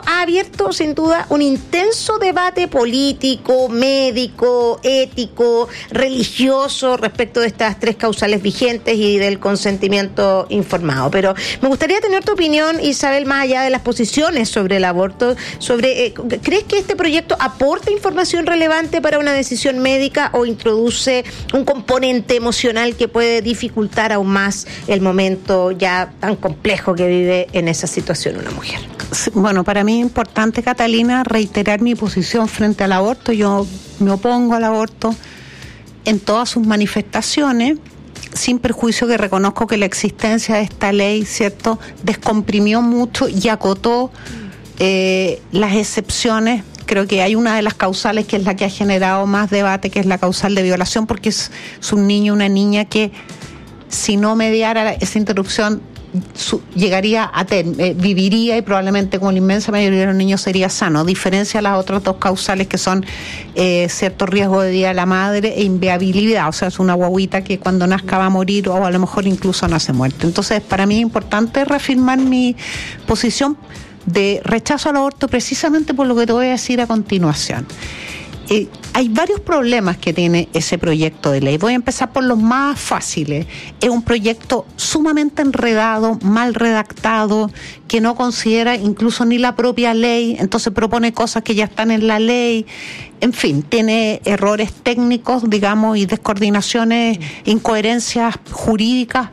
ha abierto sin duda un intenso debate político, médico, ético, religioso respecto de estas 3 causales vigentes y del consentimiento informado. Pero me gustaría tener tu opinión, Isabel, más allá de las posiciones sobre el aborto, ¿crees que este proyecto aporta información relevante para una decisión médica o introduce un componente emocional que puede dificultar aún más el momento ya tan complejo que vive en esa situación una mujer? Bueno, para mí es importante, Catalina, reiterar mi posición frente al aborto. Yo me opongo al aborto en todas sus manifestaciones, sin perjuicio que reconozco que la existencia de esta ley, ¿cierto?, descomprimió mucho y acotó las excepciones. Creo que hay una de las causales que es la que ha generado más debate, que es la causal de violación, porque es un niño, una niña que si no mediara esa interrupción llegaría a viviría y probablemente como la inmensa mayoría de los niños sería sano, a diferencia de las otras 2 causales que son cierto riesgo de vida de la madre e inviabilidad, o sea, es una guaguita que cuando nazca va a morir o a lo mejor incluso nace muerta. Entonces, para mí es importante reafirmar mi posición de rechazo al aborto precisamente por lo que te voy a decir a continuación. Hay varios problemas que tiene ese proyecto de ley. Voy a empezar por los más fáciles. Es un proyecto sumamente enredado, mal redactado, que no considera incluso ni la propia ley, entonces propone cosas que ya están en la ley. En fin, tiene errores técnicos, digamos, y descoordinaciones, incoherencias jurídicas.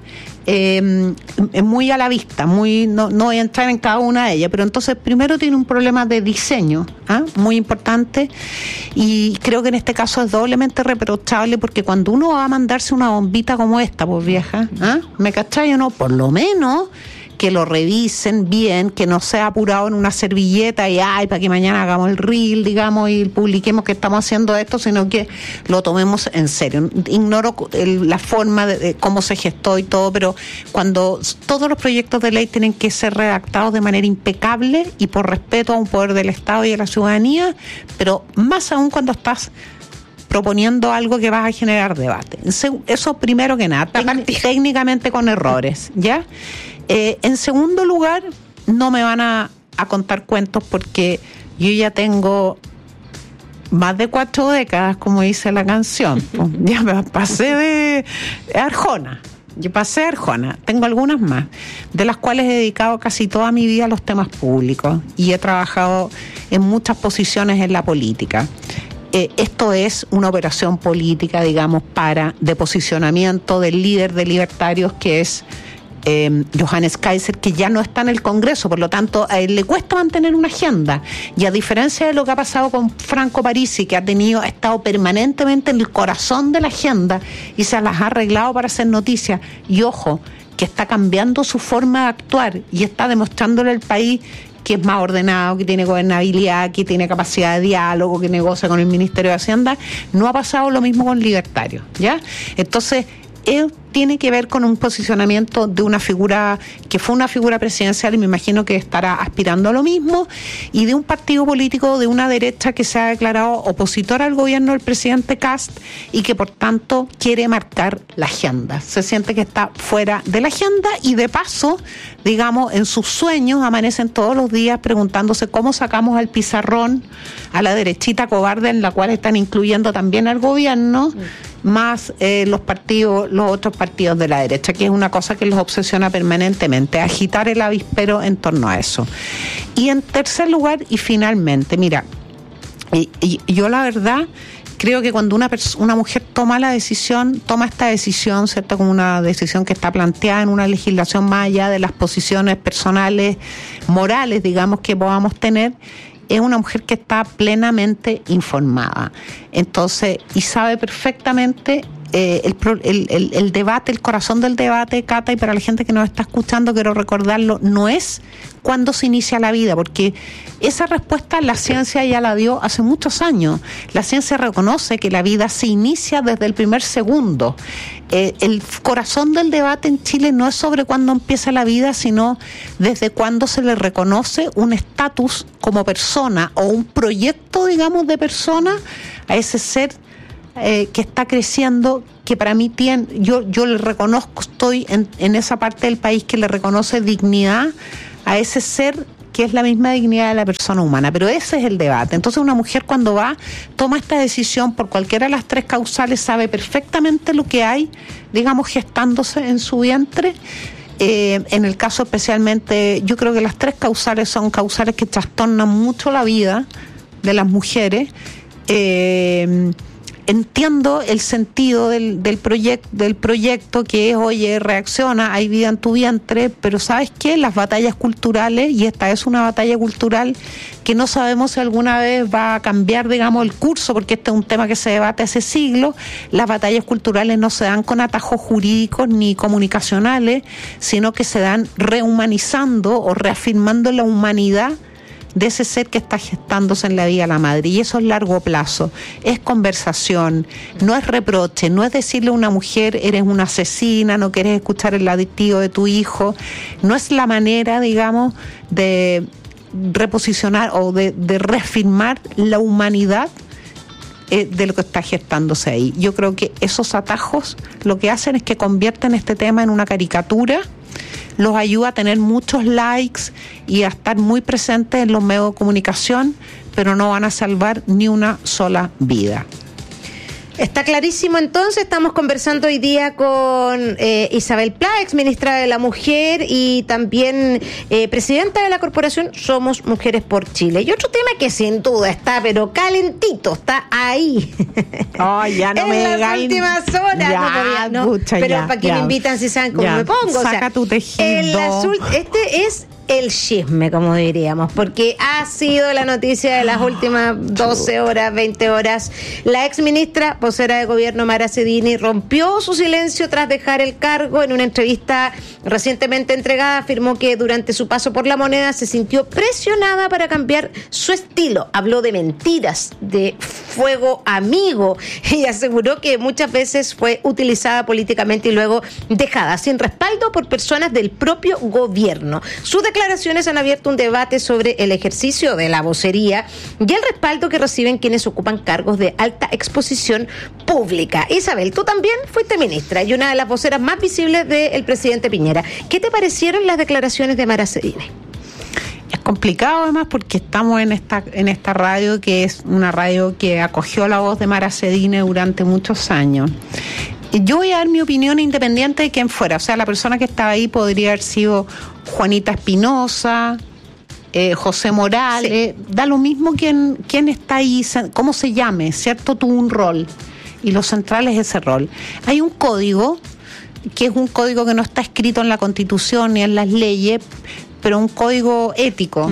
Muy a la vista, no voy a entrar en cada una de ellas, pero entonces primero tiene un problema de diseño, muy importante, y creo que en este caso es doblemente reprochable, porque cuando uno va a mandarse una bombita como esta, pues vieja, ¿me cachai o no? Por lo menos que lo revisen bien, que no sea apurado en una servilleta y para que mañana hagamos el reel, digamos, y publiquemos que estamos haciendo esto, sino que lo tomemos en serio. Ignoro la forma de cómo se gestó y todo, pero cuando todos los proyectos de ley tienen que ser redactados de manera impecable y por respeto a un poder del Estado y a la ciudadanía, pero más aún cuando estás proponiendo algo que vas a generar debate. Eso primero que nada, técnicamente con errores, ¿ya? En segundo lugar, no me van a contar cuentos porque yo ya tengo más de 4 décadas, como dice la canción. Pues, ya me pasé de Arjona. Yo pasé a Arjona, tengo algunas más, de las cuales he dedicado casi toda mi vida a los temas públicos y he trabajado en muchas posiciones en la política. Esto es una operación política, digamos, de posicionamiento del líder de libertarios, que es Johannes Kaiser, que ya no está en el Congreso, por lo tanto a él le cuesta mantener una agenda, y a diferencia de lo que ha pasado con Franco Parisi, que ha estado permanentemente en el corazón de la agenda y se las ha arreglado para hacer noticias, y ojo, que está cambiando su forma de actuar y está demostrándole al país que es más ordenado, que tiene gobernabilidad, que tiene capacidad de diálogo, que negocia con el Ministerio de Hacienda. No ha pasado lo mismo con libertarios, ¿ya? Entonces, él tiene que ver con un posicionamiento de una figura que fue una figura presidencial, y me imagino que estará aspirando a lo mismo, y de un partido político de una derecha que se ha declarado opositor al gobierno del presidente Kast y que por tanto quiere marcar la agenda. Se siente que está fuera de la agenda y de paso, digamos, en sus sueños amanecen todos los días preguntándose cómo sacamos al pizarrón a la derechita cobarde, en la cual están incluyendo también al gobierno, más los otros partidos de la derecha, que es una cosa que los obsesiona permanentemente, agitar el avispero en torno a eso. Y en tercer lugar, y finalmente, mira, yo la verdad creo que cuando una mujer toma esta decisión, ¿cierto?, como una decisión que está planteada en una legislación más allá de las posiciones personales, morales, digamos, que podamos tener, es una mujer que está plenamente informada. Entonces, y sabe perfectamente el debate, el corazón del debate, Cata, y para la gente que nos está escuchando, quiero recordarlo, no es cuándo se inicia la vida, porque esa respuesta la ciencia ya la dio hace muchos años. La ciencia reconoce que la vida se inicia desde el primer segundo. El corazón del debate en Chile no es sobre cuándo empieza la vida, sino desde cuándo se le reconoce un estatus como persona o un proyecto, digamos, de persona a ese ser que está creciendo, que para mí yo le reconozco, estoy en esa parte del país que le reconoce dignidad a ese ser que es la misma dignidad de la persona humana, pero ese es el debate. Entonces una mujer cuando toma esta decisión por cualquiera de las tres causales, sabe perfectamente lo que hay, digamos, gestándose en su vientre. En el caso especialmente, yo creo que las tres causales son causales que trastornan mucho la vida de las mujeres. Entiendo el sentido del proyecto que es, oye, reacciona, hay vida en tu vientre, pero ¿sabes qué? Las batallas culturales, y esta es una batalla cultural que no sabemos si alguna vez va a cambiar, digamos, el curso, porque este es un tema que se debate hace siglos. Las batallas culturales no se dan con atajos jurídicos ni comunicacionales, sino que se dan rehumanizando o reafirmando la humanidad de ese ser que está gestándose en la vida de la madre, y eso es largo plazo, es conversación, no es reproche, no es decirle a una mujer eres una asesina, no quieres escuchar el latido de tu hijo, no es la manera, digamos, de reposicionar o de reafirmar la humanidad de lo que está gestándose ahí. Yo creo que esos atajos lo que hacen es que convierten este tema en una caricatura, los ayuda a tener muchos likes y a estar muy presentes en los medios de comunicación, pero no van a salvar ni una sola vida. Está clarísimo, entonces. Estamos conversando hoy día con Isabel Pla, ex ministra de la Mujer y también presidenta de la corporación Somos Mujeres por Chile. Y otro tema que sin duda está, pero calentito, está ahí. Oh, ya no me en las últimas horas. Ya, no, pucha, pero ya, ¿para qué me invitan si saben cómo me pongo? Saca tu tejido. Este es el chisme, como diríamos, porque ha sido la noticia de las últimas 12 horas, 20 horas. La ex ministra, vocera de gobierno Mara Cedini, rompió su silencio tras dejar el cargo. En una entrevista recientemente entregada, afirmó que durante su paso por La Moneda se sintió presionada para cambiar su estilo. Habló de mentiras, de fuego amigo, y aseguró que muchas veces fue utilizada políticamente y luego dejada sin respaldo por personas del propio gobierno. Sus declaraciones han abierto un debate sobre el ejercicio de la vocería y el respaldo que reciben quienes ocupan cargos de alta exposición pública. Isabel, tú también fuiste ministra y una de las voceras más visibles del presidente Piñera. ¿Qué te parecieron las declaraciones de Mara Cedini? Es complicado además porque estamos en esta radio que es una radio que acogió la voz de Mara Cedini durante muchos años. Yo voy a dar mi opinión independiente de quién fuera. O sea, la persona que estaba ahí podría haber sido Juanita Espinosa, José Morales, sí. Da lo mismo quién está ahí, cómo se llame, ¿cierto? Tuvo un rol y lo central es ese rol. Hay un código, que es un código que no está escrito en la Constitución ni en las leyes, pero un código ético,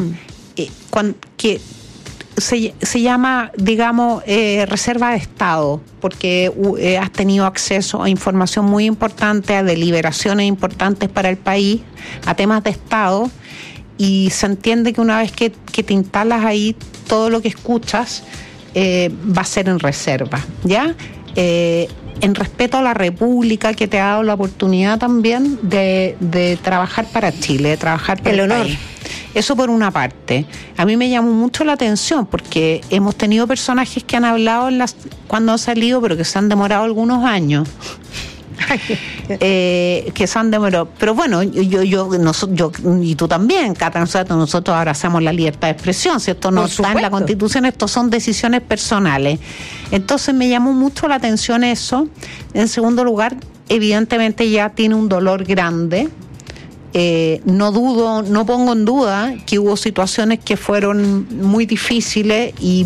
que se llama, digamos, reserva de Estado, porque has tenido acceso a información muy importante, a deliberaciones importantes para el país, a temas de Estado, y se entiende que una vez que te instalas ahí, todo lo que escuchas va a ser en reserva, ¿ya? En respeto a la República, que te ha dado la oportunidad también de trabajar para Chile, de trabajar para el honor. País. Eso por una parte. A mí me llamó mucho la atención porque hemos tenido personajes que han hablado cuando han salido, pero que se han demorado algunos años. Que se han demorado. Pero bueno, yo y tú también, Cata, nosotros abrazamos la libertad de expresión. Si esto no está en la Constitución, esto son decisiones personales. Entonces me llamó mucho la atención eso. En segundo lugar, evidentemente ya tiene un dolor grande. No pongo en duda que hubo situaciones que fueron muy difíciles y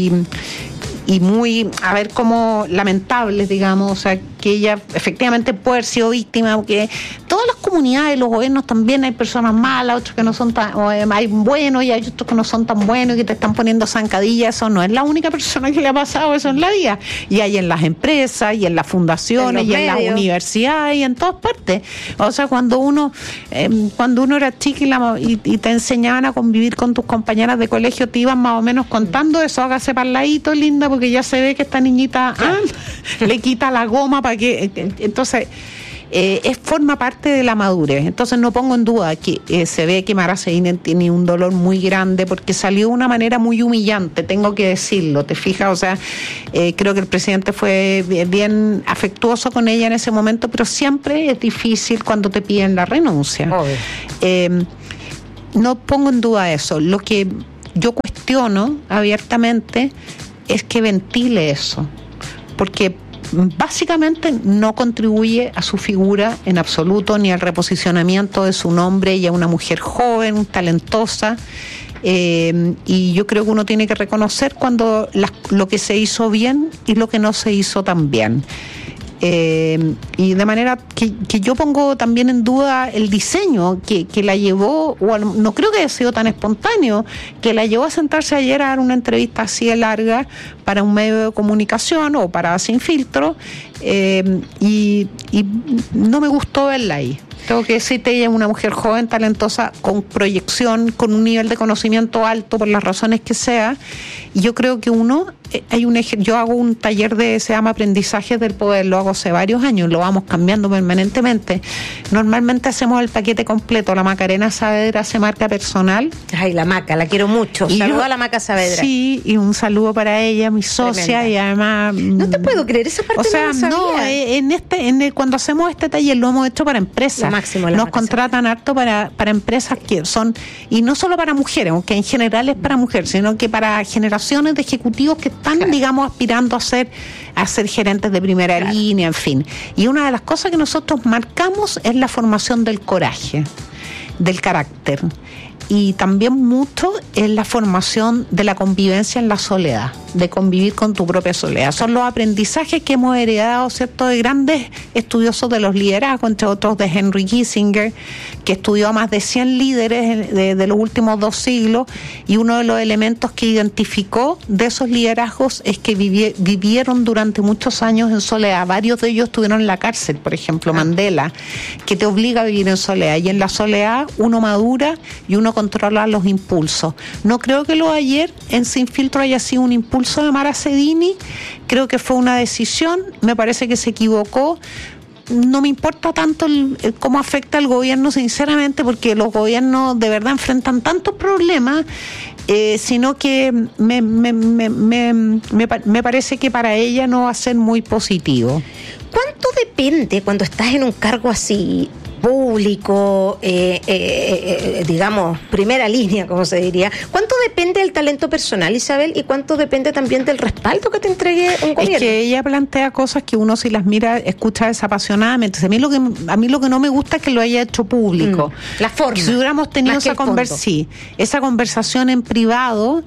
muy, a ver, como lamentables, digamos, o sea, que ella efectivamente puede haber sido víctima, porque todas las comunidades, los gobiernos también hay personas malas, otros que no son tan, hay buenos y hay otros que no son tan buenos y que te están poniendo zancadillas. Eso no es la única persona que le ha pasado eso en la vida, y hay en las empresas y en las fundaciones y en las universidades y en todas partes. O sea, cuando uno era chica y te enseñaban a convivir con tus compañeras de colegio, te iban más o menos contando eso, hágase para el ladito, linda, porque ya se ve que esta niñita le quita la goma para que... Entonces, forma parte de la madurez. Entonces no pongo en duda que se ve que Mara Cedini tiene un dolor muy grande porque salió de una manera muy humillante, tengo que decirlo, ¿te fijas? O sea, creo que el presidente fue bien afectuoso con ella en ese momento, pero siempre es difícil cuando te piden la renuncia. no pongo en duda eso. Lo que yo cuestiono abiertamente es que ventile eso, porque básicamente no contribuye a su figura en absoluto, ni al reposicionamiento de su nombre. Ella es una mujer joven, talentosa, y yo creo que uno tiene que reconocer cuando lo que se hizo bien y lo que no se hizo tan bien. Y de manera que yo pongo también en duda el diseño que la llevó, o no creo que haya sido tan espontáneo, que la llevó a sentarse ayer a dar una entrevista así de larga para un medio de comunicación o para Sin Filtro, y no me gustó verla ahí. Tengo que decirte, ella es una mujer joven, talentosa, con proyección, con un nivel de conocimiento alto por las razones que sea, y yo creo que yo hago un taller se llama Aprendizajes del Poder, lo hago hace varios años, lo vamos cambiando permanentemente. Normalmente hacemos el paquete completo. La Macarena Saavedra hace marca personal. Ay, la Maca, la quiero mucho. Saludo a la Maca Saavedra. Sí, y un saludo para ella, mi socia. Tremenda. Y además... No te puedo creer, esa parte no la sabía. Cuando hacemos este taller lo hemos hecho para empresas. Nos contratan harto para empresas que son, y no solo para mujeres, aunque en general es para mujeres, sino que para generaciones de ejecutivos que están, digamos, aspirando a ser gerentes de primera línea, en fin. Y una de las cosas que nosotros marcamos es la formación del coraje, del carácter, y también mucho es la formación de la convivencia en la soledad, de convivir con tu propia soledad. Son los aprendizajes que hemos heredado, ¿cierto?, de grandes estudiosos de los liderazgos, entre otros de Henry Kissinger, que estudió a más de 100 líderes de los últimos 2 siglos, y uno de los elementos que identificó de esos liderazgos es que vivieron durante muchos años en soledad. Varios de ellos estuvieron en la cárcel, por ejemplo, Mandela, que te obliga a vivir en soledad, y en la soledad uno madura y uno controla los impulsos. No creo que lo de ayer en Sin Filtro haya sido un impulso de Mara Cedini, creo que fue una decisión, me parece que se equivocó. No me importa tanto cómo afecta al gobierno, sinceramente, porque los gobiernos de verdad enfrentan tantos problemas, sino que me parece que para ella no va a ser muy positivo. ¿Cuánto depende cuando estás en un cargo así público, digamos, primera línea, como se diría? ¿Cuánto depende del talento personal, Isabel, y cuánto depende también del respaldo que te entregue un gobierno? Es que ella plantea cosas que uno, si las mira, escucha desapasionadamente. A mí lo que no me gusta es que lo haya hecho público. La forma. Si hubiéramos tenido esa conversación en privado,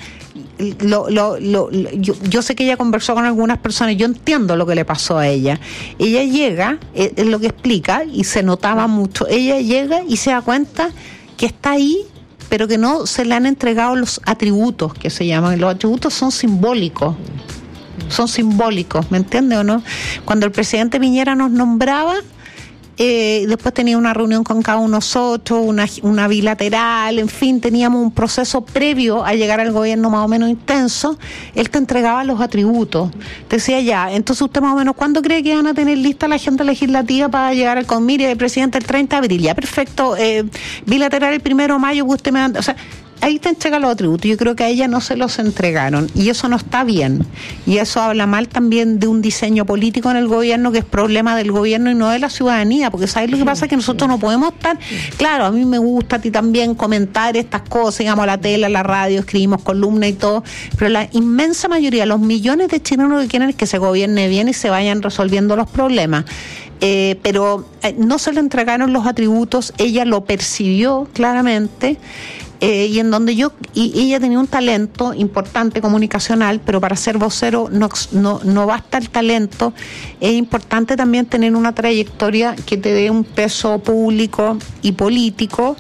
yo sé que ella conversó con algunas personas, yo entiendo lo que le pasó a ella. Ella llega, es lo que explica, y se notaba mucho, ella llega y se da cuenta que está ahí, pero que no se le han entregado los atributos, que se llaman. Los atributos son simbólicos, ¿me entiende o no? Cuando el presidente Piñera nos nombraba, después tenía una reunión con cada uno de nosotros, una bilateral, en fin, teníamos un proceso previo a llegar al gobierno más o menos intenso. Él te entregaba los atributos, te decía ya, entonces usted más o menos, ¿cuándo cree que van a tener lista la agenda legislativa para llegar al Mire, el presidente el 30 de abril? Ya, perfecto, bilateral el 1 de mayo, que usted me manda, o sea, ahí te entrega los atributos. Yo creo que a ella no se los entregaron, y eso no está bien, y eso habla mal también de un diseño político en el gobierno, que es problema del gobierno y no de la ciudadanía, porque ¿sabes lo que pasa? Que nosotros no podemos estar, claro, a mí me gusta, a ti también, comentar estas cosas, digamos, a la tele, a la radio, escribimos columnas y todo, pero la inmensa mayoría, los millones de chilenos, que quieren es que se gobierne bien y se vayan resolviendo los problemas. Pero no se le entregaron los atributos, ella lo percibió claramente, y en donde ella tenía un talento importante comunicacional, pero para ser vocero no basta el talento, es importante también tener una trayectoria que te dé un peso público y político,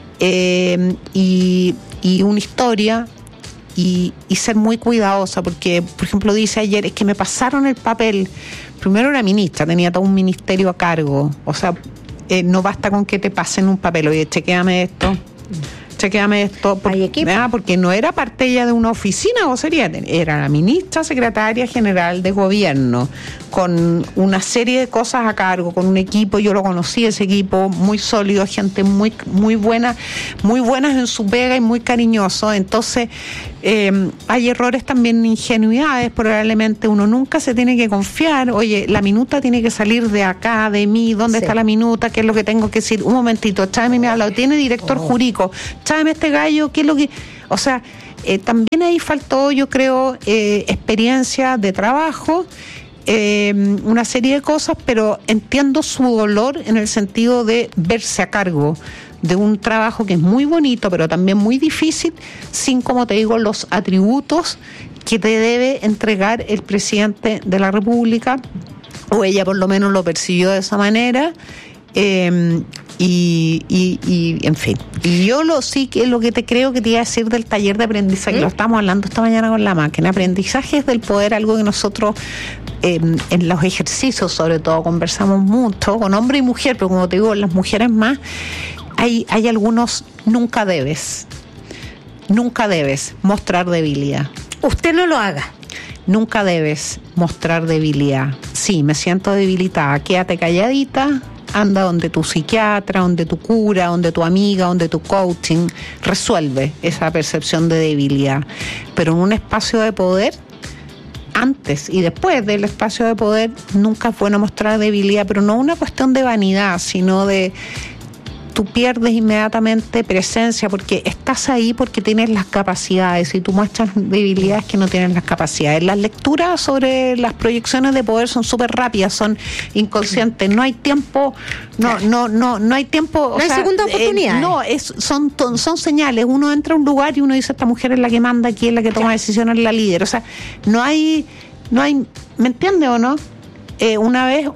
y una historia, y ser muy cuidadosa, porque, por ejemplo, dice ayer, es que me pasaron el papel. Primero era ministra, tenía todo un ministerio a cargo, o sea, no basta con que te pasen un papel, oye, chequéame esto, porque no era parte ella de una oficina, o era la ministra secretaria general de gobierno, con una serie de cosas a cargo, con un equipo, yo lo conocí, ese equipo muy sólido, gente muy buenas en su pega y muy cariñoso. Entonces hay errores también, ingenuidades, probablemente uno nunca se tiene que confiar, oye, la minuta tiene que salir de acá, de mí, ¿dónde está la minuta? ¿Qué es lo que tengo que decir? Un momentito, Chávez me habla, tiene director jurídico, tráeme este gallo, ¿qué es lo que...? O sea, también ahí faltó, yo creo, experiencia de trabajo, una serie de cosas, pero entiendo su dolor en el sentido de verse a cargo de un trabajo que es muy bonito, pero también muy difícil, sin, como te digo, los atributos que te debe entregar el presidente de la República, o ella por lo menos lo percibió de esa manera, y en fin. Y yo sí que lo que te creo que te iba a decir del taller de aprendizaje, que lo estamos hablando esta mañana con la máquina, aprendizaje del poder, algo que nosotros en los ejercicios sobre todo conversamos mucho, con hombre y mujer, pero como te digo, las mujeres más, hay algunos nunca debes mostrar debilidad. Usted no lo haga. Nunca debes mostrar debilidad. Sí, me siento debilitada, quédate calladita, anda donde tu psiquiatra, donde tu cura, donde tu amiga, donde tu coaching, resuelve esa percepción de debilidad. Pero en un espacio de poder, antes y después del espacio de poder, nunca es bueno mostrar debilidad, pero no una cuestión de vanidad, sino de... Tú pierdes inmediatamente presencia porque estás ahí porque tienes las capacidades y tú muestras debilidades que no tienes las capacidades. Las lecturas sobre las proyecciones de poder son súper rápidas, son inconscientes, no hay tiempo, no hay tiempo. No hay segunda oportunidad. Son señales. Uno entra a un lugar y uno dice, esta mujer es la que manda aquí, es la que toma decisiones, es la líder. O sea, no hay, ¿me entiende o no? Una vez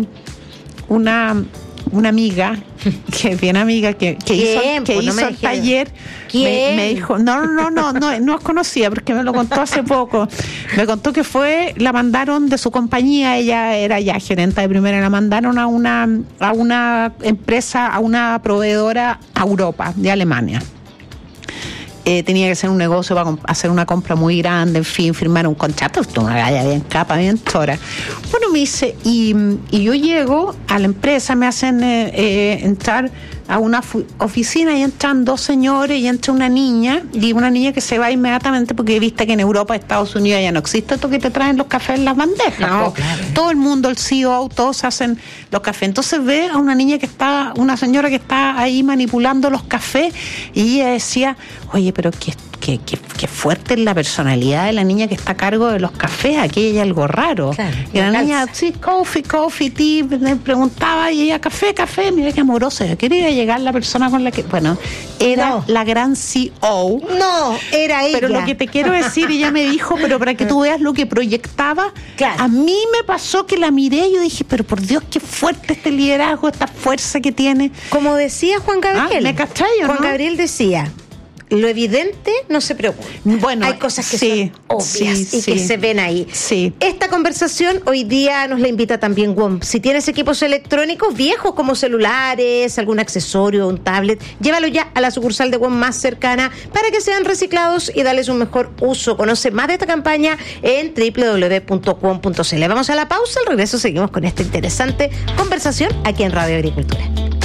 una amiga, que es bien amiga, que hizo el taller, me dijo, no es conocida porque me lo contó hace poco, me contó que la mandaron de su compañía, ella era ya gerente de primera, la mandaron a una empresa, a una proveedora a Europa, de Alemania. Tenía que ser un negocio para hacer una compra muy grande, en fin, firmar un contrato, una galla bien capa, bien chora. Bueno, me dice, y yo llego a la empresa, me hacen entrar a una oficina y entran dos señores y entra una niña que se va inmediatamente porque viste que en Europa, Estados Unidos ya no existe esto que te traen los cafés en las bandejas. No, claro. Todo el mundo, el CEO, todos hacen los cafés. Entonces ve a una señora que está ahí manipulando los cafés y ella decía, oye, pero qué fuerte es la personalidad de la niña que está a cargo de los cafés, aquí hay algo raro. Claro, y la niña, sí, coffee, tea, me preguntaba y ella, café, mira qué amorosa, quería llegar la persona con la que, bueno, era la gran CEO. No, era ella. Pero lo que te quiero decir, ella me dijo, pero para que tú veas lo que proyectaba, claro. A mí me pasó que la miré y yo dije, pero por Dios, qué fuerte este liderazgo, esta fuerza que tiene. Como decía Juan Gabriel. ¿Me cachai o no? Juan Gabriel decía, lo evidente no se preocupa. Bueno, hay cosas que son obvias y que se ven ahí. Sí. Esta conversación hoy día nos la invita también WOM. Si tienes equipos electrónicos viejos como celulares, algún accesorio, un tablet, llévalo ya a la sucursal de WOM más cercana para que sean reciclados y darles un mejor uso. Conoce más de esta campaña en www.wom.cl. Vamos a la pausa, al regreso seguimos con esta interesante conversación aquí en Radio Agricultura.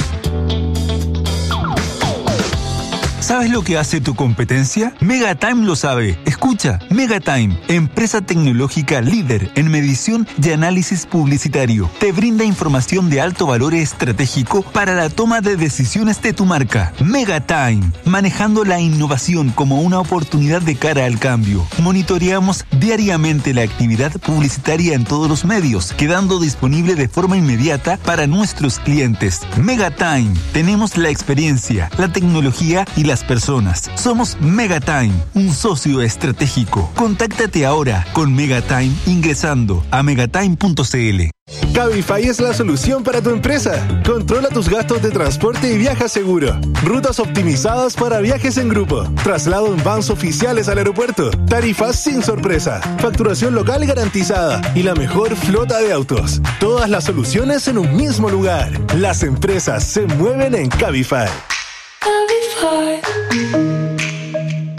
¿Sabes lo que hace tu competencia? Megatime lo sabe. Escucha, Megatime, empresa tecnológica líder en medición y análisis publicitario. Te brinda información de alto valor estratégico para la toma de decisiones de tu marca. Megatime, manejando la innovación como una oportunidad de cara al cambio. Monitoreamos diariamente la actividad publicitaria en todos los medios, quedando disponible de forma inmediata para nuestros clientes. Megatime, tenemos la experiencia, la tecnología y las personas. Somos Megatime, un socio estratégico. Contáctate ahora con Megatime ingresando a megatime.cl. Cabify es la solución para tu empresa. Controla tus gastos de transporte y viaja seguro. Rutas optimizadas para viajes en grupo. Traslado en vans oficiales al aeropuerto. Tarifas sin sorpresa. Facturación local garantizada. Y la mejor flota de autos. Todas las soluciones en un mismo lugar. Las empresas se mueven en Cabify.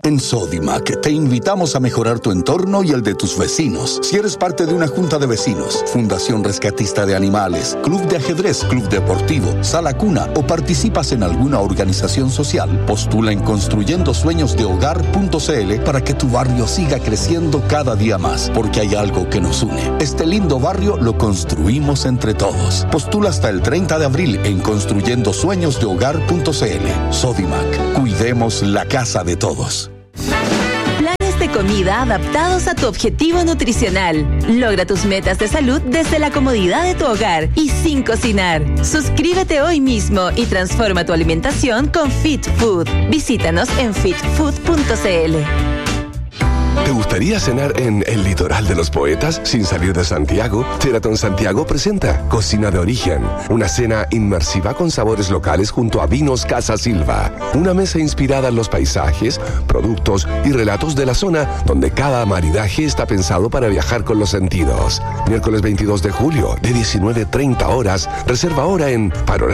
En Sodimac te invitamos a mejorar tu entorno y el de tus vecinos. Si eres parte de una junta de vecinos, fundación rescatista de animales, club de ajedrez, club deportivo, sala cuna o participas en alguna organización social, postula en construyendosueñosdehogar.cl para que tu barrio siga creciendo cada día más, porque hay algo que nos une. Este lindo barrio lo construimos entre todos. Postula hasta el 30 de abril en construyendosueñosdehogar.cl. Sodimac, cuidemos la casa de todos. Planes de comida adaptados a tu objetivo nutricional. Logra tus metas de salud desde la comodidad de tu hogar y sin cocinar. Suscríbete hoy mismo y transforma tu alimentación con Fit Food. Visítanos en fitfood.cl. ¿Te gustaría cenar en el litoral de los poetas sin salir de Santiago? Sheraton Santiago presenta Cocina de Origen, una cena inmersiva con sabores locales junto a Vinos Casa Silva. Una mesa inspirada en los paisajes, productos y relatos de la zona, donde cada maridaje está pensado para viajar con los sentidos. Miércoles 22 de julio, de 19:30 horas. Reserva ahora en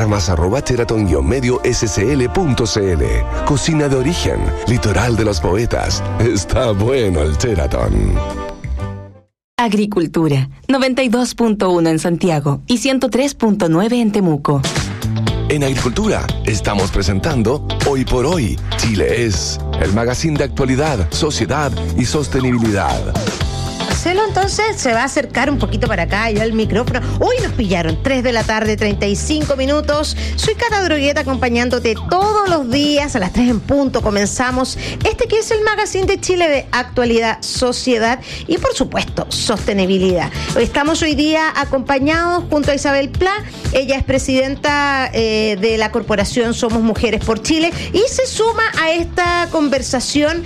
panoramas@sheraton-medio-scl.cl. Cocina de Origen, litoral de los poetas. Está bueno el Sheraton. Agricultura, 92.1 en Santiago y 103.9 en Temuco. En Agricultura estamos presentando Hoy por Hoy, Chile es, el magazine de actualidad, sociedad y sostenibilidad. Marcelo entonces se va a acercar un poquito para acá y al micrófono. Hoy nos pillaron 3 de la tarde, 35 minutos. Soy Cata Drogueta acompañándote todos los días a las 3 en punto. Comenzamos este que es el magazine de Chile de actualidad, sociedad y por supuesto sostenibilidad. Estamos hoy día acompañados junto a Isabel Pla. Ella es presidenta de la corporación Somos Mujeres por Chile y se suma a esta conversación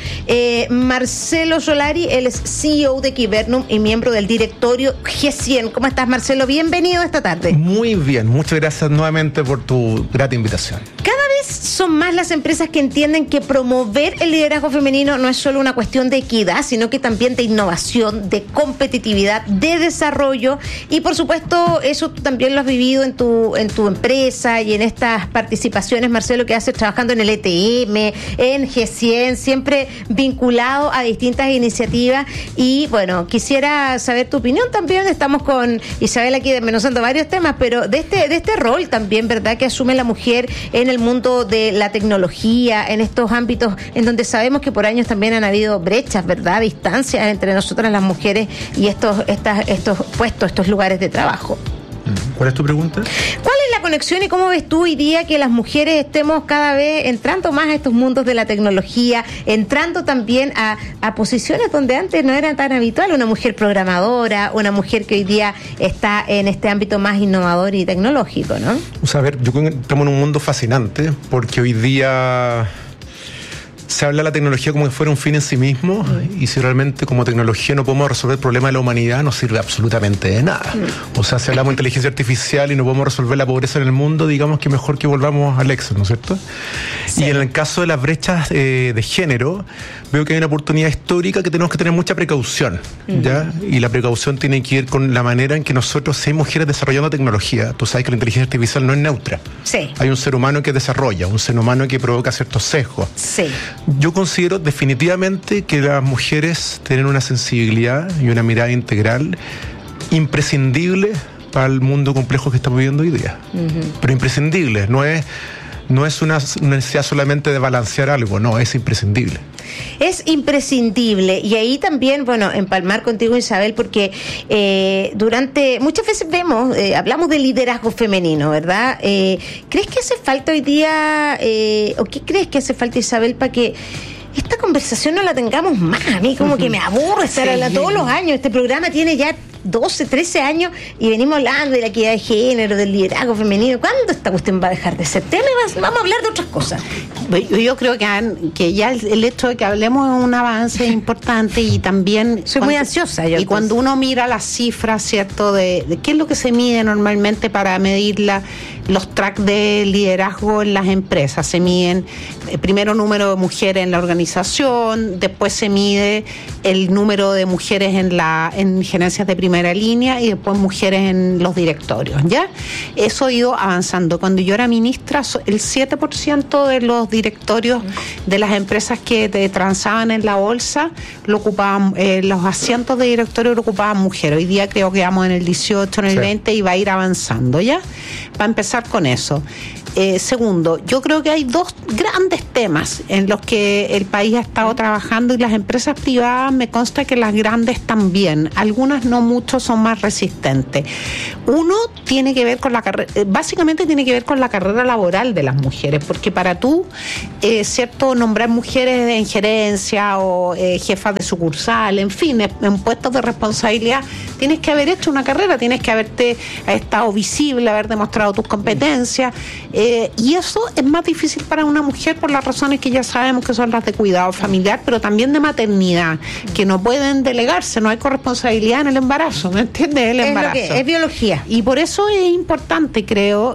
Marcelo Solari. Él es CEO de Quibernum y miembro del directorio G100. ¿Cómo estás, Marcelo? Bienvenido esta tarde. Muy bien, muchas gracias nuevamente por tu grata invitación. Cada vez son más las empresas que entienden que promover el liderazgo femenino no es solo una cuestión de equidad, sino que también de innovación, de competitividad, de desarrollo y por supuesto eso tú también lo has vivido en tu empresa y en estas participaciones, Marcelo, que haces trabajando en el ETM, en G100, siempre vinculado a distintas iniciativas y bueno, quisiera saber tu opinión también. Estamos con Isabel aquí desmenuzando varios temas, pero de este rol también, ¿verdad?, que asume la mujer en el mundo de la tecnología, en estos ámbitos en donde sabemos que por años también han habido brechas, ¿verdad?, distancias entre nosotras las mujeres y estos puestos, estos lugares de trabajo. ¿Cuál es tu pregunta? ¿Cuál es la conexión y cómo ves tú hoy día que las mujeres estemos cada vez entrando más a estos mundos de la tecnología, entrando también a posiciones donde antes no era tan habitual, una mujer programadora, una mujer que hoy día está en este ámbito más innovador y tecnológico, ¿no? O sea, a ver, yo creo que estamos en un mundo fascinante porque hoy día se habla de la tecnología como si fuera un fin en sí mismo y si realmente como tecnología no podemos resolver el problema de la humanidad no sirve absolutamente de nada. O sea, si hablamos de inteligencia artificial y no podemos resolver la pobreza en el mundo, digamos que mejor que volvamos al Excel, ¿no es cierto? Sí. Y en el caso de las brechas de género, veo que hay una oportunidad histórica que tenemos que tener mucha precaución, ¿ya? Y la precaución tiene que ir con la manera en que nosotros, si hay mujeres desarrollando tecnología, tú sabes que la inteligencia artificial no es neutra. Sí. Hay un ser humano que desarrolla, un ser humano que provoca ciertos sesgos. Sí. Yo considero definitivamente que las mujeres tienen una sensibilidad y una mirada integral imprescindible para el mundo complejo que estamos viviendo hoy día. Pero imprescindible, no es una necesidad solamente de balancear algo, no, es imprescindible. Es imprescindible y ahí también, bueno, empalmar contigo, Isabel, porque muchas veces hablamos de liderazgo femenino, ¿verdad? ¿Crees que hace falta hoy día, o qué crees que hace falta, Isabel, para que esta conversación no la tengamos más? A mí como que me aburre estar hablando todos los años. Este programa tiene ya 12, 13 años y venimos hablando de la equidad de género, del liderazgo femenino. ¿Cuándo esta cuestión va a dejar de ser tema? Vamos a hablar de otras cosas. Yo creo que ya el hecho de que hablemos es un avance importante y también... Soy muy ansiosa. Y cuando uno mira las cifras, ¿cierto?, de qué es lo que se mide normalmente para medir los tracks de liderazgo en las empresas. Se miden primero número de mujeres en la organización, después se mide el número de mujeres en gerencias de primera línea y después mujeres en los directorios, ¿ya? Eso ha ido avanzando. Cuando yo era ministra, el 7% de los directorios de las empresas que transaban en la bolsa, lo ocupaban, los asientos de directorio lo ocupaban mujeres. Hoy día creo que vamos en el 18, en el 20 y va a ir avanzando, ¿ya? Va a empezar con eso. Segundo, yo creo que hay dos grandes temas en los que el país ha estado trabajando y las empresas privadas me consta que las grandes también, algunas no mucho, son más resistentes. Uno tiene que ver con la carrera, básicamente tiene que ver con la carrera laboral de las mujeres, porque para tú, cierto, nombrar mujeres en gerencia o jefas de sucursal, en fin, en puestos de responsabilidad, tienes que haber hecho una carrera, tienes que haberte estado visible, haber demostrado tus competencias. Y eso es más difícil para una mujer por las razones que ya sabemos que son las de cuidado familiar, pero también de maternidad, que no pueden delegarse, no hay corresponsabilidad en el embarazo, ¿me entiendes? El embarazo. Es biología. Y por eso es importante, creo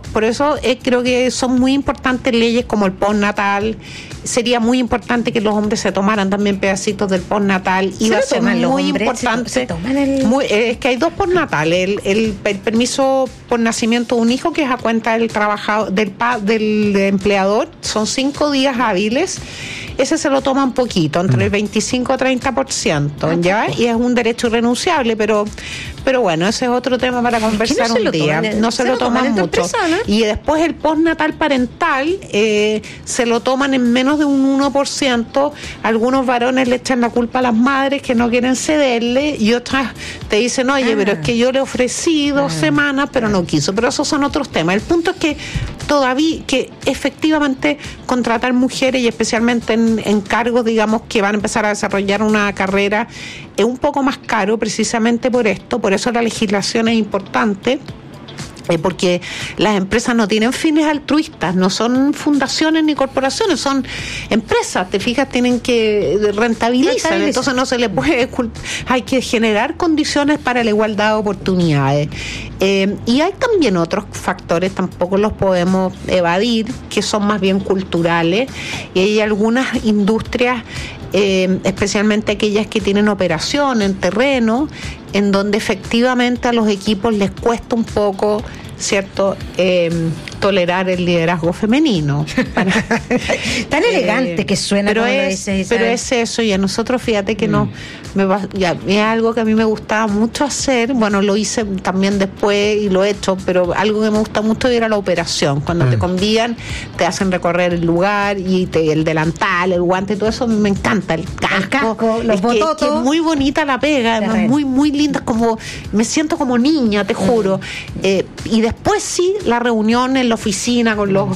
que son muy importantes leyes como el postnatal. Sería muy importante que los hombres se tomaran también pedacitos del postnatal. Y va a ser muy importante. Es que hay dos postnatales. El permiso por nacimiento de un hijo, que es a cuenta del trabajador, del empleador, son 5 días hábiles. Ese se lo toma un poquito, entre el 25 y 30%, ¿ya? Y es un derecho irrenunciable, pero bueno, ese es otro tema para conversar un día. No se lo toman mucho. Empresa, ¿no? Y después el postnatal parental se lo toman en menos de un 1%. Algunos varones le echan la culpa a las madres que no quieren cederle y otras te dicen, oye, pero es que yo le ofrecí 2 semanas, pero no quiso. Pero esos son otros temas. El punto es que todavía, que efectivamente contratar mujeres y especialmente en cargos, digamos, que van a empezar a desarrollar una carrera, es un poco más caro precisamente por esto. Por eso la legislación es importante. Porque las empresas no tienen fines altruistas, no son fundaciones ni corporaciones, son empresas, te fijas, tienen que rentabilizar, entonces no se les puede, hay que generar condiciones para la igualdad de oportunidades. Y hay también otros factores, tampoco los podemos evadir, que son más bien culturales, y hay algunas industrias, especialmente aquellas que tienen operación en terreno, en donde efectivamente a los equipos les cuesta un poco, ¿cierto?, tolerar el liderazgo femenino. Tan elegante que suena, pero es eso, y a nosotros, fíjate que es algo que a mí me gustaba mucho hacer. Bueno, lo hice también después y lo he hecho, pero algo que me gusta mucho era la operación. Cuando te convían, te hacen recorrer el lugar y el delantal, el guante, todo eso me encanta. El casco, los bototos. Que es muy bonita la pega, muy, muy linda, como me siento como niña, te juro. Y después sí, la reunión en la oficina con los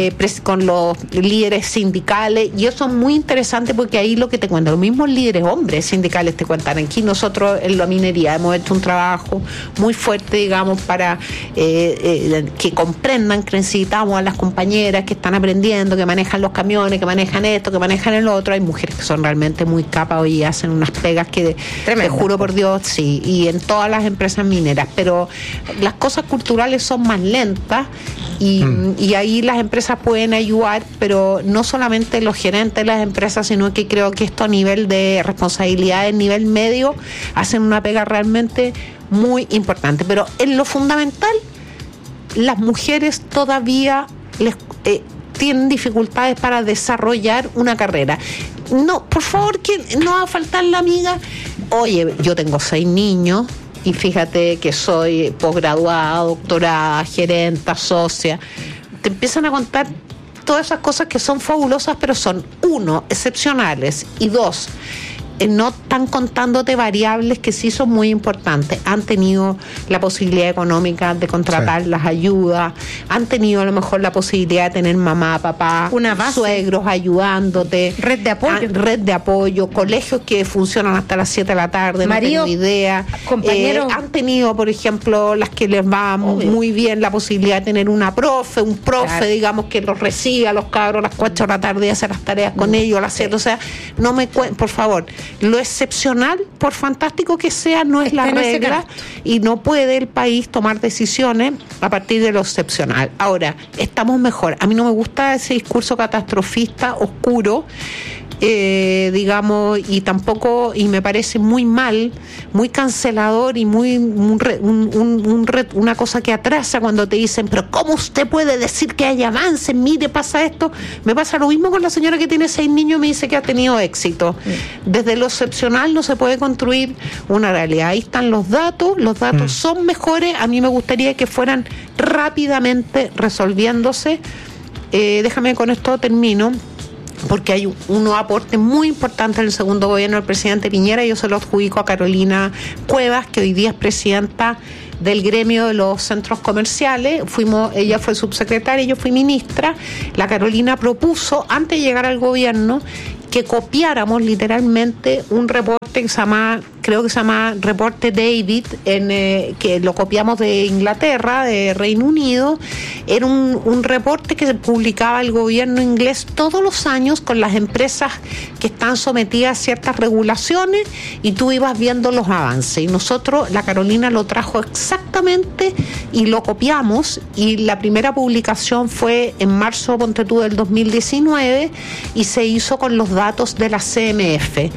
líderes sindicales, y eso es muy interesante porque ahí lo que te cuentan, los mismos líderes hombres sindicales te cuentan. Aquí nosotros en la minería hemos hecho un trabajo muy fuerte, digamos, para que comprendan que necesitamos a las compañeras que están aprendiendo, que manejan los camiones, que manejan esto, que manejan el otro. Hay mujeres que son realmente muy capas y hacen unas pegas que te juro por Dios, sí, y en todas las empresas mineras, pero las cosas culturales son más lentas. Y ahí las empresas pueden ayudar, pero no solamente los gerentes de las empresas, sino que creo que esto a nivel de responsabilidad, en nivel medio, hacen una pega realmente muy importante. Pero en lo fundamental, las mujeres todavía tienen dificultades para desarrollar una carrera. No, por favor, que no va a faltar la amiga. Oye, yo tengo 6 niños. Y fíjate que soy posgraduada, doctorada, gerenta, socia. Te empiezan a contar todas esas cosas que son fabulosas, pero son, 1, excepcionales, y 2, no están contándote variables que sí son muy importantes. Han tenido la posibilidad económica de contratar las ayudas, han tenido a lo mejor la posibilidad de tener mamá, papá, una base, suegros ayudándote, red de apoyo, colegios que funcionan hasta las 7 de la tarde, marido, no tengo idea, compañeros. Han tenido, por ejemplo, las que les va muy bien, la posibilidad de tener un profe, digamos, que los reciba a los cabros a las 4 de la tarde y hacer las tareas con ellos a las 7. O sea, no me por favor, lo excepcional, por fantástico que sea, no es la regla, y no puede el país tomar decisiones a partir de lo excepcional. Ahora, estamos mejor. A mí no me gusta ese discurso catastrofista, oscuro, digamos, y tampoco, y me parece muy mal, muy cancelador y muy una cosa que atrasa cuando te dicen, pero ¿cómo usted puede decir que hay avances? Mire, pasa esto. Me pasa lo mismo con la señora que tiene 6 niños y me dice que ha tenido éxito. Desde lo excepcional no se puede construir una realidad. Ahí están los datos son mejores. A mí me gustaría que fueran rápidamente resolviéndose. Déjame, con esto termino, porque hay unos aportes muy importantes en el segundo gobierno del presidente Piñera. Yo se lo adjudico a Carolina Cuevas, que hoy día es presidenta del gremio de los centros comerciales. Ella fue subsecretaria y yo fui ministra. La Carolina propuso, antes de llegar al gobierno, que copiáramos literalmente un reporte que se llama, creo que se llama Reporte David, que lo copiamos de Inglaterra, de Reino Unido. Era un reporte que se publicaba el gobierno inglés todos los años con las empresas que están sometidas a ciertas regulaciones, y tú ibas viendo los avances. Y nosotros, la Carolina lo trajo exactamente y lo copiamos, y la primera publicación fue en marzo, ponte tú, del 2019, y se hizo con los datos de la CMF.